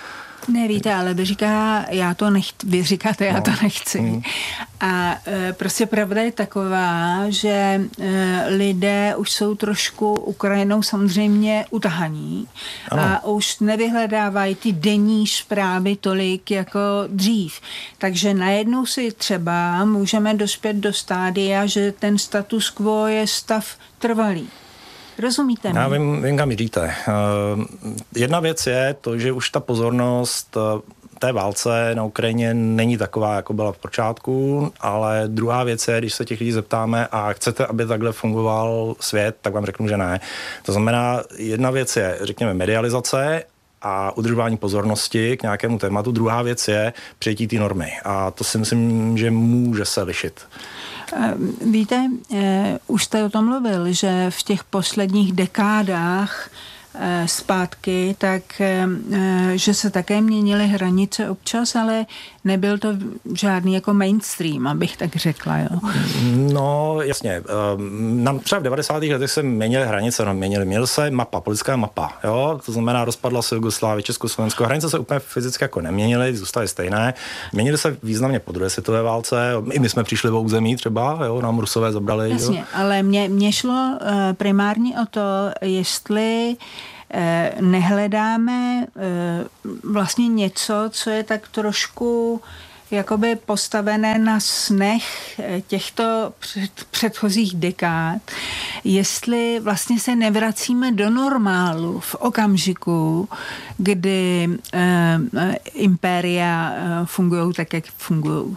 Ne, víte, ale vy říkáte, já to nechci. A prostě pravda je taková, že lidé už jsou trošku Ukrajinou samozřejmě utahaní a už nevyhledávají ty denní zprávy tolik jako dřív. Takže najednou si třeba můžeme dospět do stádia, že ten status quo je stav trvalý. Rozumíte mi? Já vím, kam jdete. Jedna věc je to, že už ta pozornost té válce na Ukrajině není taková, jako byla v počátku, ale druhá věc je, když se těch lidí zeptáme a chcete, aby takhle fungoval svět, tak vám řeknu, že ne. To znamená, jedna věc je, řekněme, medializace a udržování pozornosti k nějakému tématu. Druhá věc je přijetí té normy. A to si myslím, že může se lišit. Víte, už jste o tom mluvil, že v těch posledních dekádách zpátky, tak že se také měnily hranice občas, ale nebyl to žádný jako mainstream, abych tak řekla, jo. No, jasně. Nám třeba v 90. letech se měnily hranice, měnily se mapa, politická mapa, jo. To znamená, rozpadla se Jugoslávie, Československo. Hranice se úplně fyzicky jako neměnily, zůstaly stejné. Měnily se významně po druhé světové válce. I my jsme přišli o území třeba, jo, nám Rusové zabrali. Jasně, jo. Ale mě šlo primárně o to, jestli nehledáme vlastně něco, co je tak trošku jakoby postavené na snech těchto předchozích dekád, jestli vlastně se nevracíme do normálu v okamžiku, kdy impéria fungují tak, jak fungují.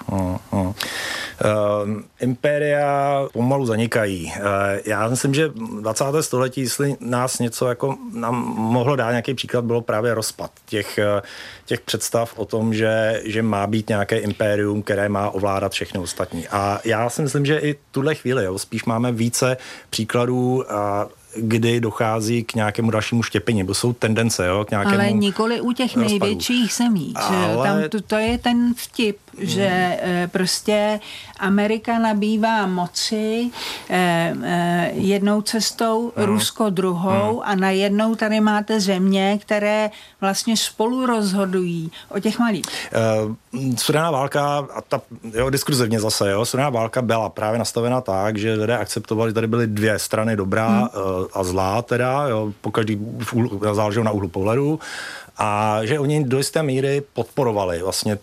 Impéria pomalu zanikají. Já myslím, že 20. století, jestli nás něco jako nám mohlo dát nějaký příklad, bylo právě rozpad těch představ o tom, že má být nějaké impérium, které má ovládat všechny ostatní. A já si myslím, že i tuhle chvíli, jo, spíš máme více příkladů, kdy dochází k nějakému dalšímu štěpení, nebo jsou tendence, jo, k nějakému ale nikoli u těch rozpadu. Největších zemí. Tam to je ten vtip, že prostě Amerika nabývá moci jednou cestou, Rusko druhou a najednou tady máte země, které vlastně spolu rozhodují o těch malých. Studená válka, a ta diskurzivně zase, studená válka byla právě nastavena tak, že lidé akceptovali, že tady byly dvě strany dobrá a zlá teda, po každý záleželo na úhlu pohledu, a že oni do jisté míry podporovali vlastně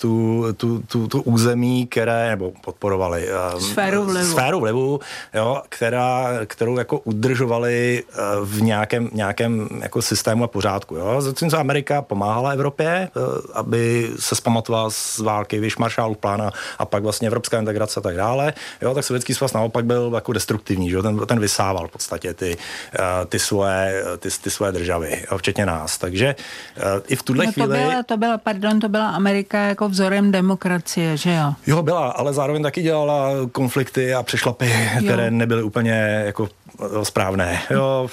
tu území, nebo podporovali sféru vlivu, jo, kterou jako udržovali v nějakém jako systému a pořádku. Jo. Zatímco Amerika pomáhala Evropě, aby se zpamatovala z války, víš, Marshallův plán a pak vlastně evropská integrace a tak dále. Jo, tak Sovětský svaz naopak byl jako destruktivní, že jo, ten vysával v podstatě ty svoje državy, jo, včetně nás. Takže i v tuhle chvíli... To byla Amerika jako vzorem demokracie, že jo? Jo, byla, ale zároveň taky dělala konflikty a přešlapy, které nebyly úplně jako správné. Jo,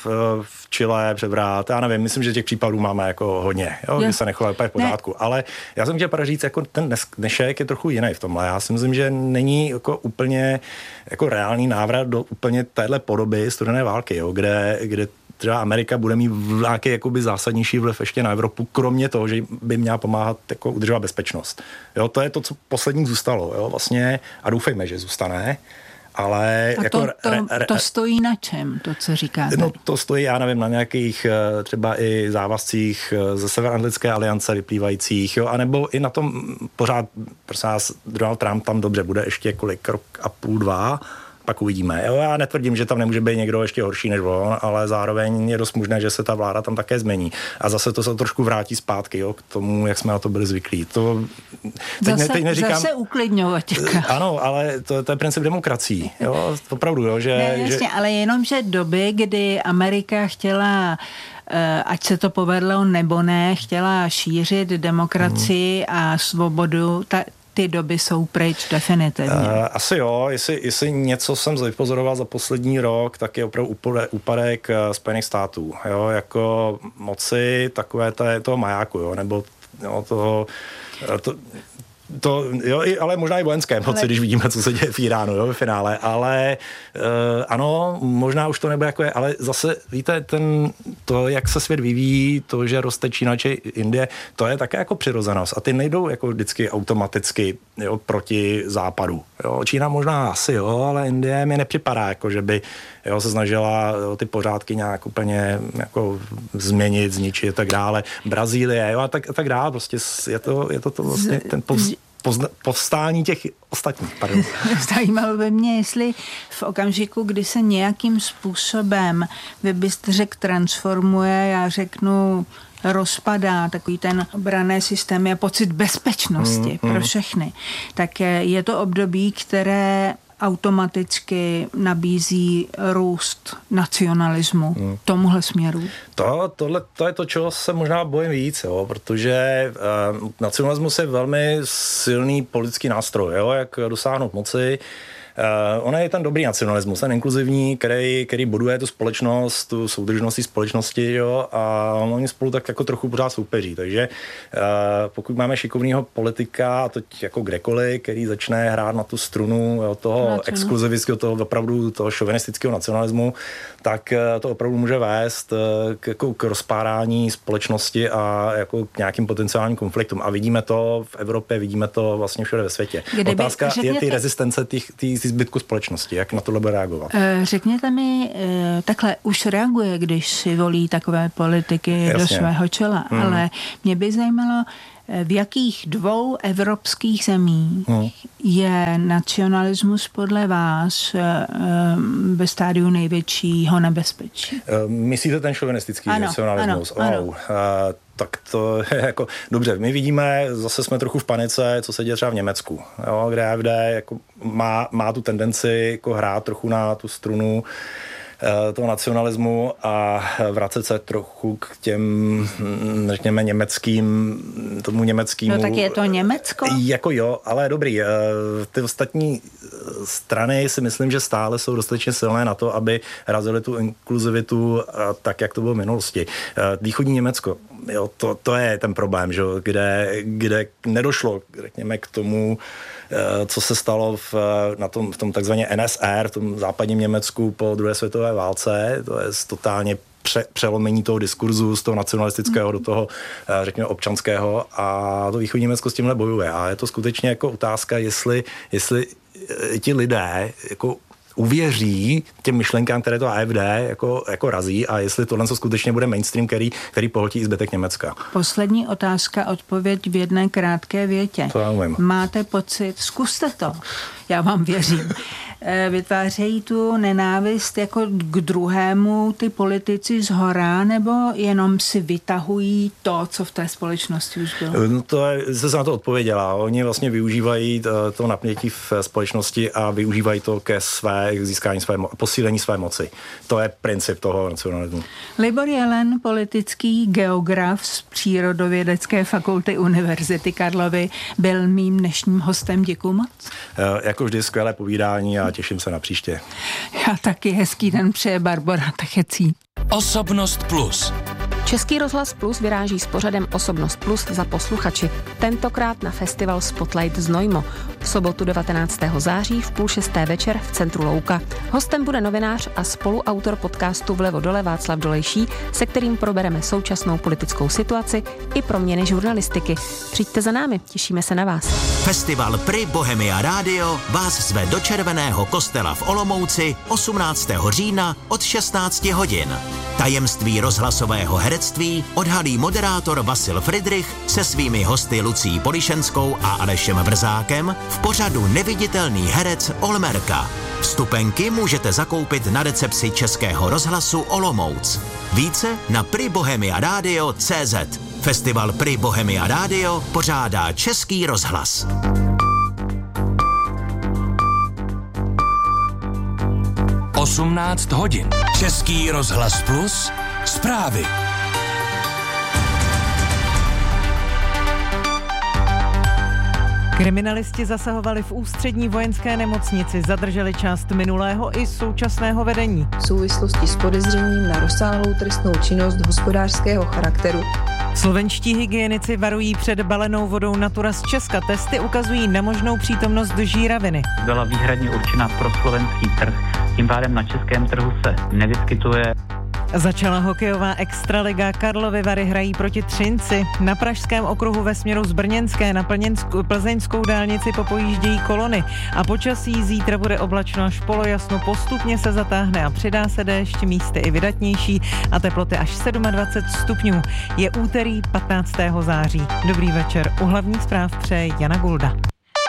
v Chile převrat, já nevím, myslím, že těch případů máme jako hodně, jo, kdy se nechovají úplně v pořádku. Ne. Ale já jsem chtěl právě říct, jako ten dnešek je trochu jiný v tomhle. Já si myslím, že není jako úplně jako reálný návrat do úplně téhle podoby studené války, jo, kde třeba Amerika bude mít nějaký jakoby zásadnější vliv ještě na Evropu, kromě toho, že by měla pomáhat jako udržovat bezpečnost. Jo, to je to, co poslední zůstalo, jo, vlastně, a doufejme, že zůstane. Ale a jako to stojí na čem, to, co říkáte? No, to stojí, já nevím, na nějakých třeba i závazcích ze Severoatlantické aliance vyplývajících, jo, anebo i na tom pořád, prosím vás, Donald Trump tam dobře bude ještě rok a půl, 2, pak uvidíme. Jo, já netvrdím, že tam nemůže být někdo ještě horší než on, ale zároveň je dost možné, že se ta vláda tam také změní. A zase to se trošku vrátí zpátky, jo, k tomu, jak jsme na to byli zvyklí. Teď neříkám, zase uklidňovat. Ano, ale to je princip demokracií. Jo, opravdu, jo, že... Ne, jasně, ale jenom, že doby, kdy Amerika chtěla ať se to povedlo nebo ne, chtěla šířit demokracii a svobodu, ty doby jsou pryč definitivně. Asi jo, jestli něco jsem vypozoroval za poslední rok, tak je opravdu úpadek Spojených států, jo, jako moci takové toho majáku, jo, nebo jo, To, jo, ale možná i vojenské moci, když vidíme, co se děje v Iránu, jo, v finále, ale ano, možná už to nebude jako je, ale zase, víte, to, jak se svět vyvíjí, to, že roste Čína či Indie, to je také jako přirozenost a ty nejdou jako vždycky automaticky, jo, proti západu, jo, Čína možná asi, jo, ale Indie mi nepřipadá, jako že by, jo, se snažila, jo, ty pořádky nějak úplně jako změnit, zničit a tak dále, Brazílie, jo, a tak dále, prostě je to vlastně ten povstání těch ostatních. Pardon. Zajímalo by mě, jestli v okamžiku, kdy se nějakým způsobem, vy byste řekl, transformuje, já řeknu, rozpadá takový ten obranný systém, je pocit bezpečnosti pro všechny, tak je to období, které automaticky nabízí růst nacionalismu tomuhle směru? To je to, čeho se možná bojím víc, jo, protože nacionalismus je velmi silný politický nástroj, jo, jak dosáhnout moci. Ono je ten dobrý nacionalismus, ten inkluzivní, který buduje tu společnost, tu soudržnost společnosti, jo, a oni spolu tak jako trochu pořád soupeří. Takže pokud máme šikovného politika, a to jako kdekoliv, který začne hrát na tu strunu, jo, toho exkluzivistického, toho opravdu toho šovinistického nacionalismu, tak to opravdu může vést k rozpárání společnosti a jako k nějakým potenciálním konfliktům. A vidíme to v Evropě, vidíme to vlastně všude ve světě. Otázka je ty rezistence ty zbytku společnosti. Jak na tohle bude reagovat? Řekněte mi, takhle už reaguje, když si volí takové politiky do svého čela, ale mě by zajímalo, v jakých 2 evropských zemích je nacionalismus podle vás ve stádiu největšího nebezpečí? Myslíte ten šovinistický nacionalismus? Ano. Tak to je jako dobře. My vidíme, zase jsme trochu v panice, co se děje třeba v Německu, jo, kde AfD jako má tu tendenci jako hrát trochu na tu strunu toho nacionalismu a vracet se trochu k těm, řekněme, tomu německému. No tak je to Německo? Jako jo, ale dobrý. Ty ostatní strany si myslím, že stále jsou dostatečně silné na to, aby razily tu inkluzivitu tak, jak to bylo v minulosti. Východní Německo, jo, to je ten problém, že, kde nedošlo, řekněme, k tomu, co se stalo v tom takzvaně NSR, v tom západním Německu po druhé světové válce. To je totálně přelomení toho diskurzu z toho nacionalistického do toho, řekněme, občanského, a to východní Německo s tímhle bojuje. A je to skutečně jako otázka, jestli ti lidé jako uvěří těm myšlenkám, které to AfD jako razí, a jestli tohle skutečně bude mainstream, který pohltí i zbytek Německa. Poslední otázka, odpověď v jedné krátké větě. To já umím. Máte pocit, zkuste to, já vám věřím, vytvářejí tu nenávist jako k druhému ty politici zhora, nebo jenom si vytahují to, co v té společnosti už bylo? No to se na to odpověděla. Oni vlastně využívají to napětí v společnosti a využívají to ke získání posílení své moci. To je princip toho nacionalismu. Libor Jelen, politický geograf z Přírodovědecké fakulty Univerzity Karlovy, byl mým dnešním hostem. Děkuju moc. Jako vždy skvělé povídání a těším se na příště. Já taky, hezký den přeje Barbora Techecí. Osobnost Plus. Český rozhlas Plus vyráží s pořadem Osobnost Plus za posluchači. Tentokrát na festival Spotlight Znojmo. V sobotu 19. září v 5:30 večer v centru Louka. Hostem bude novinář a spoluautor podcastu Vlevo dole Václav Dolejší, se kterým probereme současnou politickou situaci i proměny žurnalistiky. Přijďte za námi, těšíme se na vás. Festival Pri Bohemia Radio vás zve do Červeného kostela v Olomouci 18. října od 16 hodin. Tajemství rozhlasového herectví odhalí moderátor Vasil Fridrich se svými hosty Lucí Polišenskou a Alešem Vrzákem v pořadu Neviditelný herec Olmerka. Vstupenky můžete zakoupit na recepci Českého rozhlasu Olomouc. Více na pribohemiaradio.cz. Festival Pri Bohemia Radio pořádá Český rozhlas. hodin. Český rozhlas Plus. Zprávy. Kriminalisti zasahovali v ústřední vojenské nemocnici, zadrželi část minulého i současného vedení. V souvislosti s podezřením na rozsáhlou trestnou činnost hospodářského charakteru. Slovenští hygienici varují před balenou vodou Natura z Česka. Testy ukazují nemožnou přítomnost žíraviny. Byla výhradně určena pro slovenský trh, tím pádem na českém trhu se nevyskytuje. Začala hokejová extraliga, Karlovy Vary hrají proti Třinci. Na pražském okruhu ve směru z Brněnské na plzeňskou dálnici popojíždějí kolony. A počasí zítra bude oblačno až polojasno, postupně se zatáhne a přidá se déšť, místy i vydatnější a teploty až 27 stupňů. Je úterý 15. září. Dobrý večer, u hlavních zpráv přeje Jana Gulda.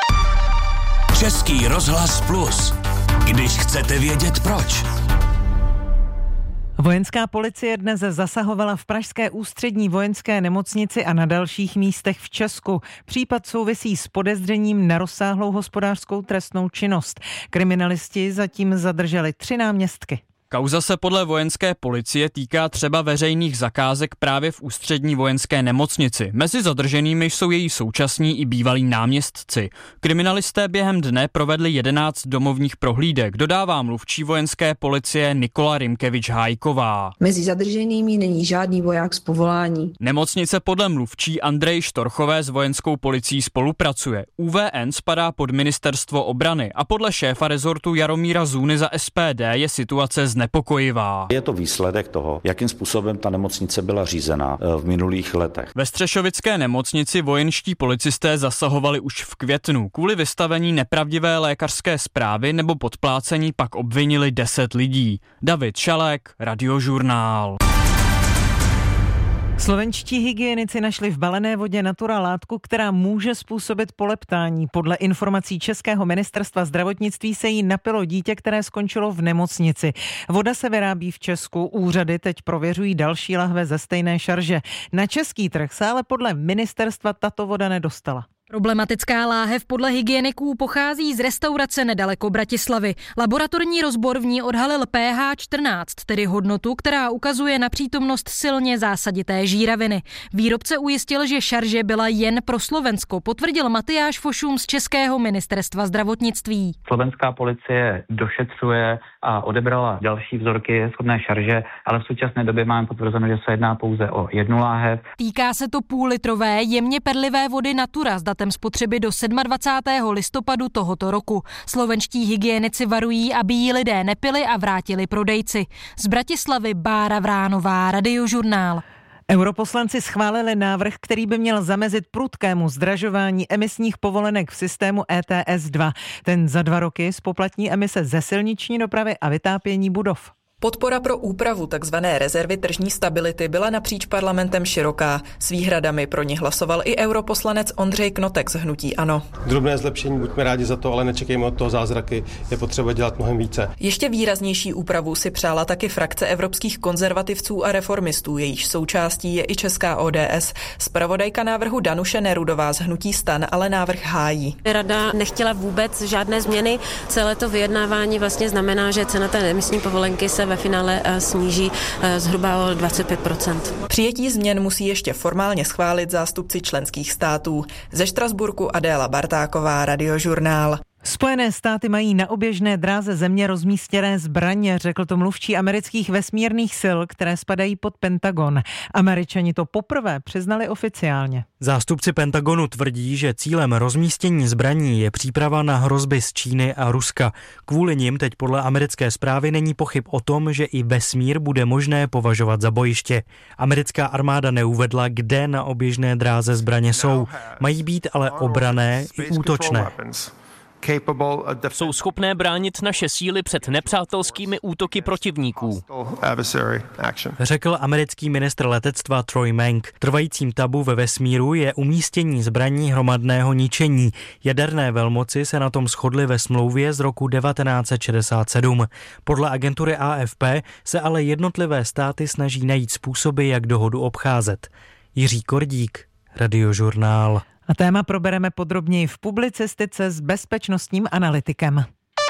Český rozhlas Plus. Když chcete vědět proč. Vojenská policie dnes zasahovala v pražské ústřední vojenské nemocnici a na dalších místech v Česku. Případ souvisí s podezřením na rozsáhlou hospodářskou trestnou činnost. Kriminalisti zatím zadrželi 3 náměstky. Kauza se podle vojenské policie týká třeba veřejných zakázek právě v ústřední vojenské nemocnici. Mezi zadrženými jsou její současní i bývalí náměstci. Kriminalisté během dne provedli 11 domovních prohlídek, dodává mluvčí vojenské policie Nikola Rimkevič-Hájková. Mezi zadrženými není žádný voják z povolání. Nemocnice podle mluvčí Andreji Štorchové s vojenskou policií spolupracuje. UVN spadá pod ministerstvo obrany a podle šéfa rezortu Jaromíra Zůny za SPD je situace znepokojivá. Je to výsledek toho, jakým způsobem ta nemocnice byla řízena v minulých letech. Ve Střešovické nemocnici vojenští policisté zasahovali už v květnu. Kvůli vystavení nepravdivé lékařské zprávy nebo podplácení pak obvinili 10 lidí. David Šalek, Radiožurnál. Slovenští hygienici našli v balené vodě Natura látku, která může způsobit poleptání. Podle informací Českého ministerstva zdravotnictví se jí napilo dítě, které skončilo v nemocnici. Voda se vyrábí v Česku, úřady teď prověřují další lahve ze stejné šarže. Na český trh se ale podle ministerstva tato voda nedostala. Problematická láhev podle hygieniků pochází z restaurace nedaleko Bratislavy. Laboratorní rozbor v ní odhalil pH 14, tedy hodnotu, která ukazuje na přítomnost silně zásadité žíraviny. Výrobce ujistil, že šarže byla jen pro Slovensko, potvrdil Matyáš Fošum z Českého ministerstva zdravotnictví. Slovenská policie došetřuje a odebrala další vzorky shodné šarže, ale v současné době máme potvrzeno, že se jedná pouze o jednu láhev. Týká se to půllitrové, jemně perlivé vody Natura s datem spotřeby do 27. listopadu tohoto roku. Slovenští hygienici varují, aby ji lidé nepili a vrátili prodejci. Z Bratislavy Bára Vránová, Radiožurnál. Europoslanci schválili návrh, který by měl zamezit prudkému zdražování emisních povolenek v systému ETS 2. Ten za 2 roky zpoplatní emise ze silniční dopravy a vytápění budov. Podpora pro úpravu tzv. Rezervy tržní stability byla napříč parlamentem široká. S výhradami pro ní hlasoval i europoslanec Ondřej Knotek z hnutí ANO. Drobné zlepšení, buďme rádi za to, ale nečekejme od toho zázraky, je potřeba dělat mnohem více. Ještě výraznější úpravu si přála taky frakce evropských konzervativců a reformistů, jejíž součástí je i česká ODS. Zpravodajka návrhu Danuše Nerudová z hnutí STAN ale návrh hájí. Rada nechtěla vůbec žádné změny. Celé to vyjednávání vlastně znamená, že cena té emisní povolenky se ve finále sníží zhruba o 25%. Přijetí změn musí ještě formálně schválit zástupci členských států. Ze Štrasburku Adéla Bartáková, Radiožurnál. Spojené státy mají na oběžné dráze země rozmístěné zbraně, řekl to mluvčí amerických vesmírných sil, které spadají pod Pentagon. Američani to poprvé přiznali oficiálně. Zástupci Pentagonu tvrdí, že cílem rozmístění zbraní je příprava na hrozby z Číny a Ruska. Kvůli nim teď podle americké zprávy není pochyb o tom, že i vesmír bude možné považovat za bojiště. Americká armáda neuvedla, kde na oběžné dráze zbraně jsou. Mají být ale obranné i útočné. Jsou schopné bránit naše síly před nepřátelskými útoky protivníků, řekl americký ministr letectva Troy Mank. Trvajícím tabu ve vesmíru je umístění zbraní hromadného ničení. Jaderné velmoci se na tom shodly ve smlouvě z roku 1967. Podle agentury AFP se ale jednotlivé státy snaží najít způsoby, jak dohodu obcházet. Jiří Kordík, Radiožurnál. A téma probereme podrobněji v publicistice s bezpečnostním analytikem.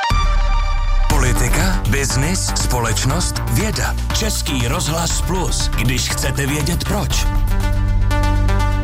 Politika, biznis, společnost, věda. Český rozhlas Plus, když chcete vědět proč.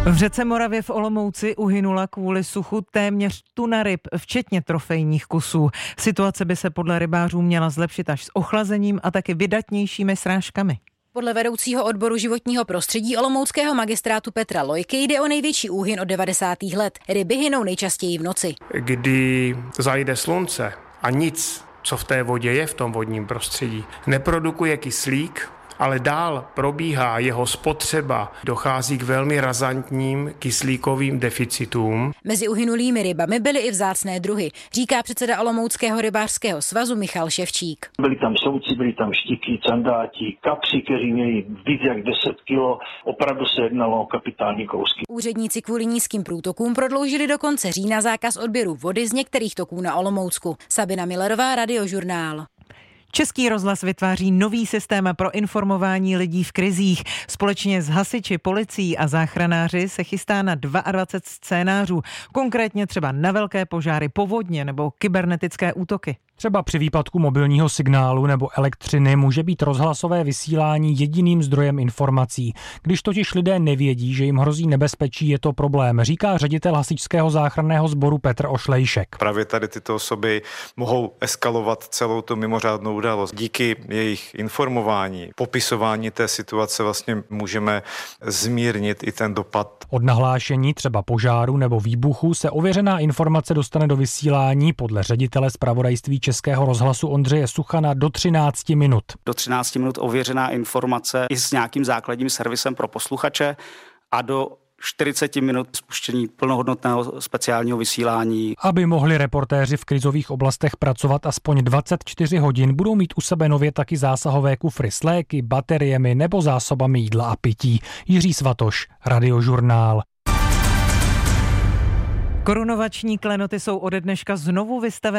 V řece Moravě v Olomouci uhynula kvůli suchu téměř tuna ryb, včetně trofejních kusů. Situace by se podle rybářů měla zlepšit až s ochlazením a taky vydatnějšími srážkami. Podle vedoucího odboru životního prostředí olomouckého magistrátu Petra Lojky jde o největší úhyn od 90. let. Ryby hynou nejčastěji v noci. Kdy zajde slunce a nic, co v té vodě je v tom vodním prostředí, neprodukuje kyslík, ale dál probíhá jeho spotřeba, dochází k velmi razantním kyslíkovým deficitům. Mezi uhynulými rybami byly i vzácné druhy, říká předseda Olomouckého rybářského svazu Michal Ševčík. Byli tam souci, byli tam štiky, candáti, kapři, kteří měli víc jak 10 kilo. Opravdu se jednalo o kapitální kousky. Úředníci kvůli nízkým průtokům prodloužili do konce října zákaz odběru vody z některých toků na Olomoucku. Sabina Millerová, Radiožurnál. Český rozhlas vytváří nový systém pro informování lidí v krizích. Společně s hasiči, policií a záchranáři se chystá na 22 scénářů, konkrétně třeba na velké požáry, povodně nebo kybernetické útoky. Třeba při výpadku mobilního signálu nebo elektřiny může být rozhlasové vysílání jediným zdrojem informací. Když totiž lidé nevědí, že jim hrozí nebezpečí, je to problém, říká ředitel hasičského záchranného sboru Petr Ošlejšek. Právě tady tyto osoby mohou eskalovat celou tu mimořádnou událost. Díky jejich informování, popisování té situace vlastně můžeme zmírnit i ten dopad. Od nahlášení třeba požáru nebo výbuchu se ověřená informace dostane do vysílání podle ředitele zpravodajství Českého rozhlasu Ondřeje Suchana do 13 minut. Do 13 minut ověřená informace i s nějakým základním servisem pro posluchače a do 40 minut spuštění plnohodnotného speciálního vysílání. Aby mohli reportéři v krizových oblastech pracovat aspoň 24 hodin, budou mít u sebe nově taky zásahové kufry s léky, bateriemi nebo zásobami jídla a pití. Jiří Svatoš, Radiožurnál. Korunovační klenoty jsou ode dneška znovu vystavené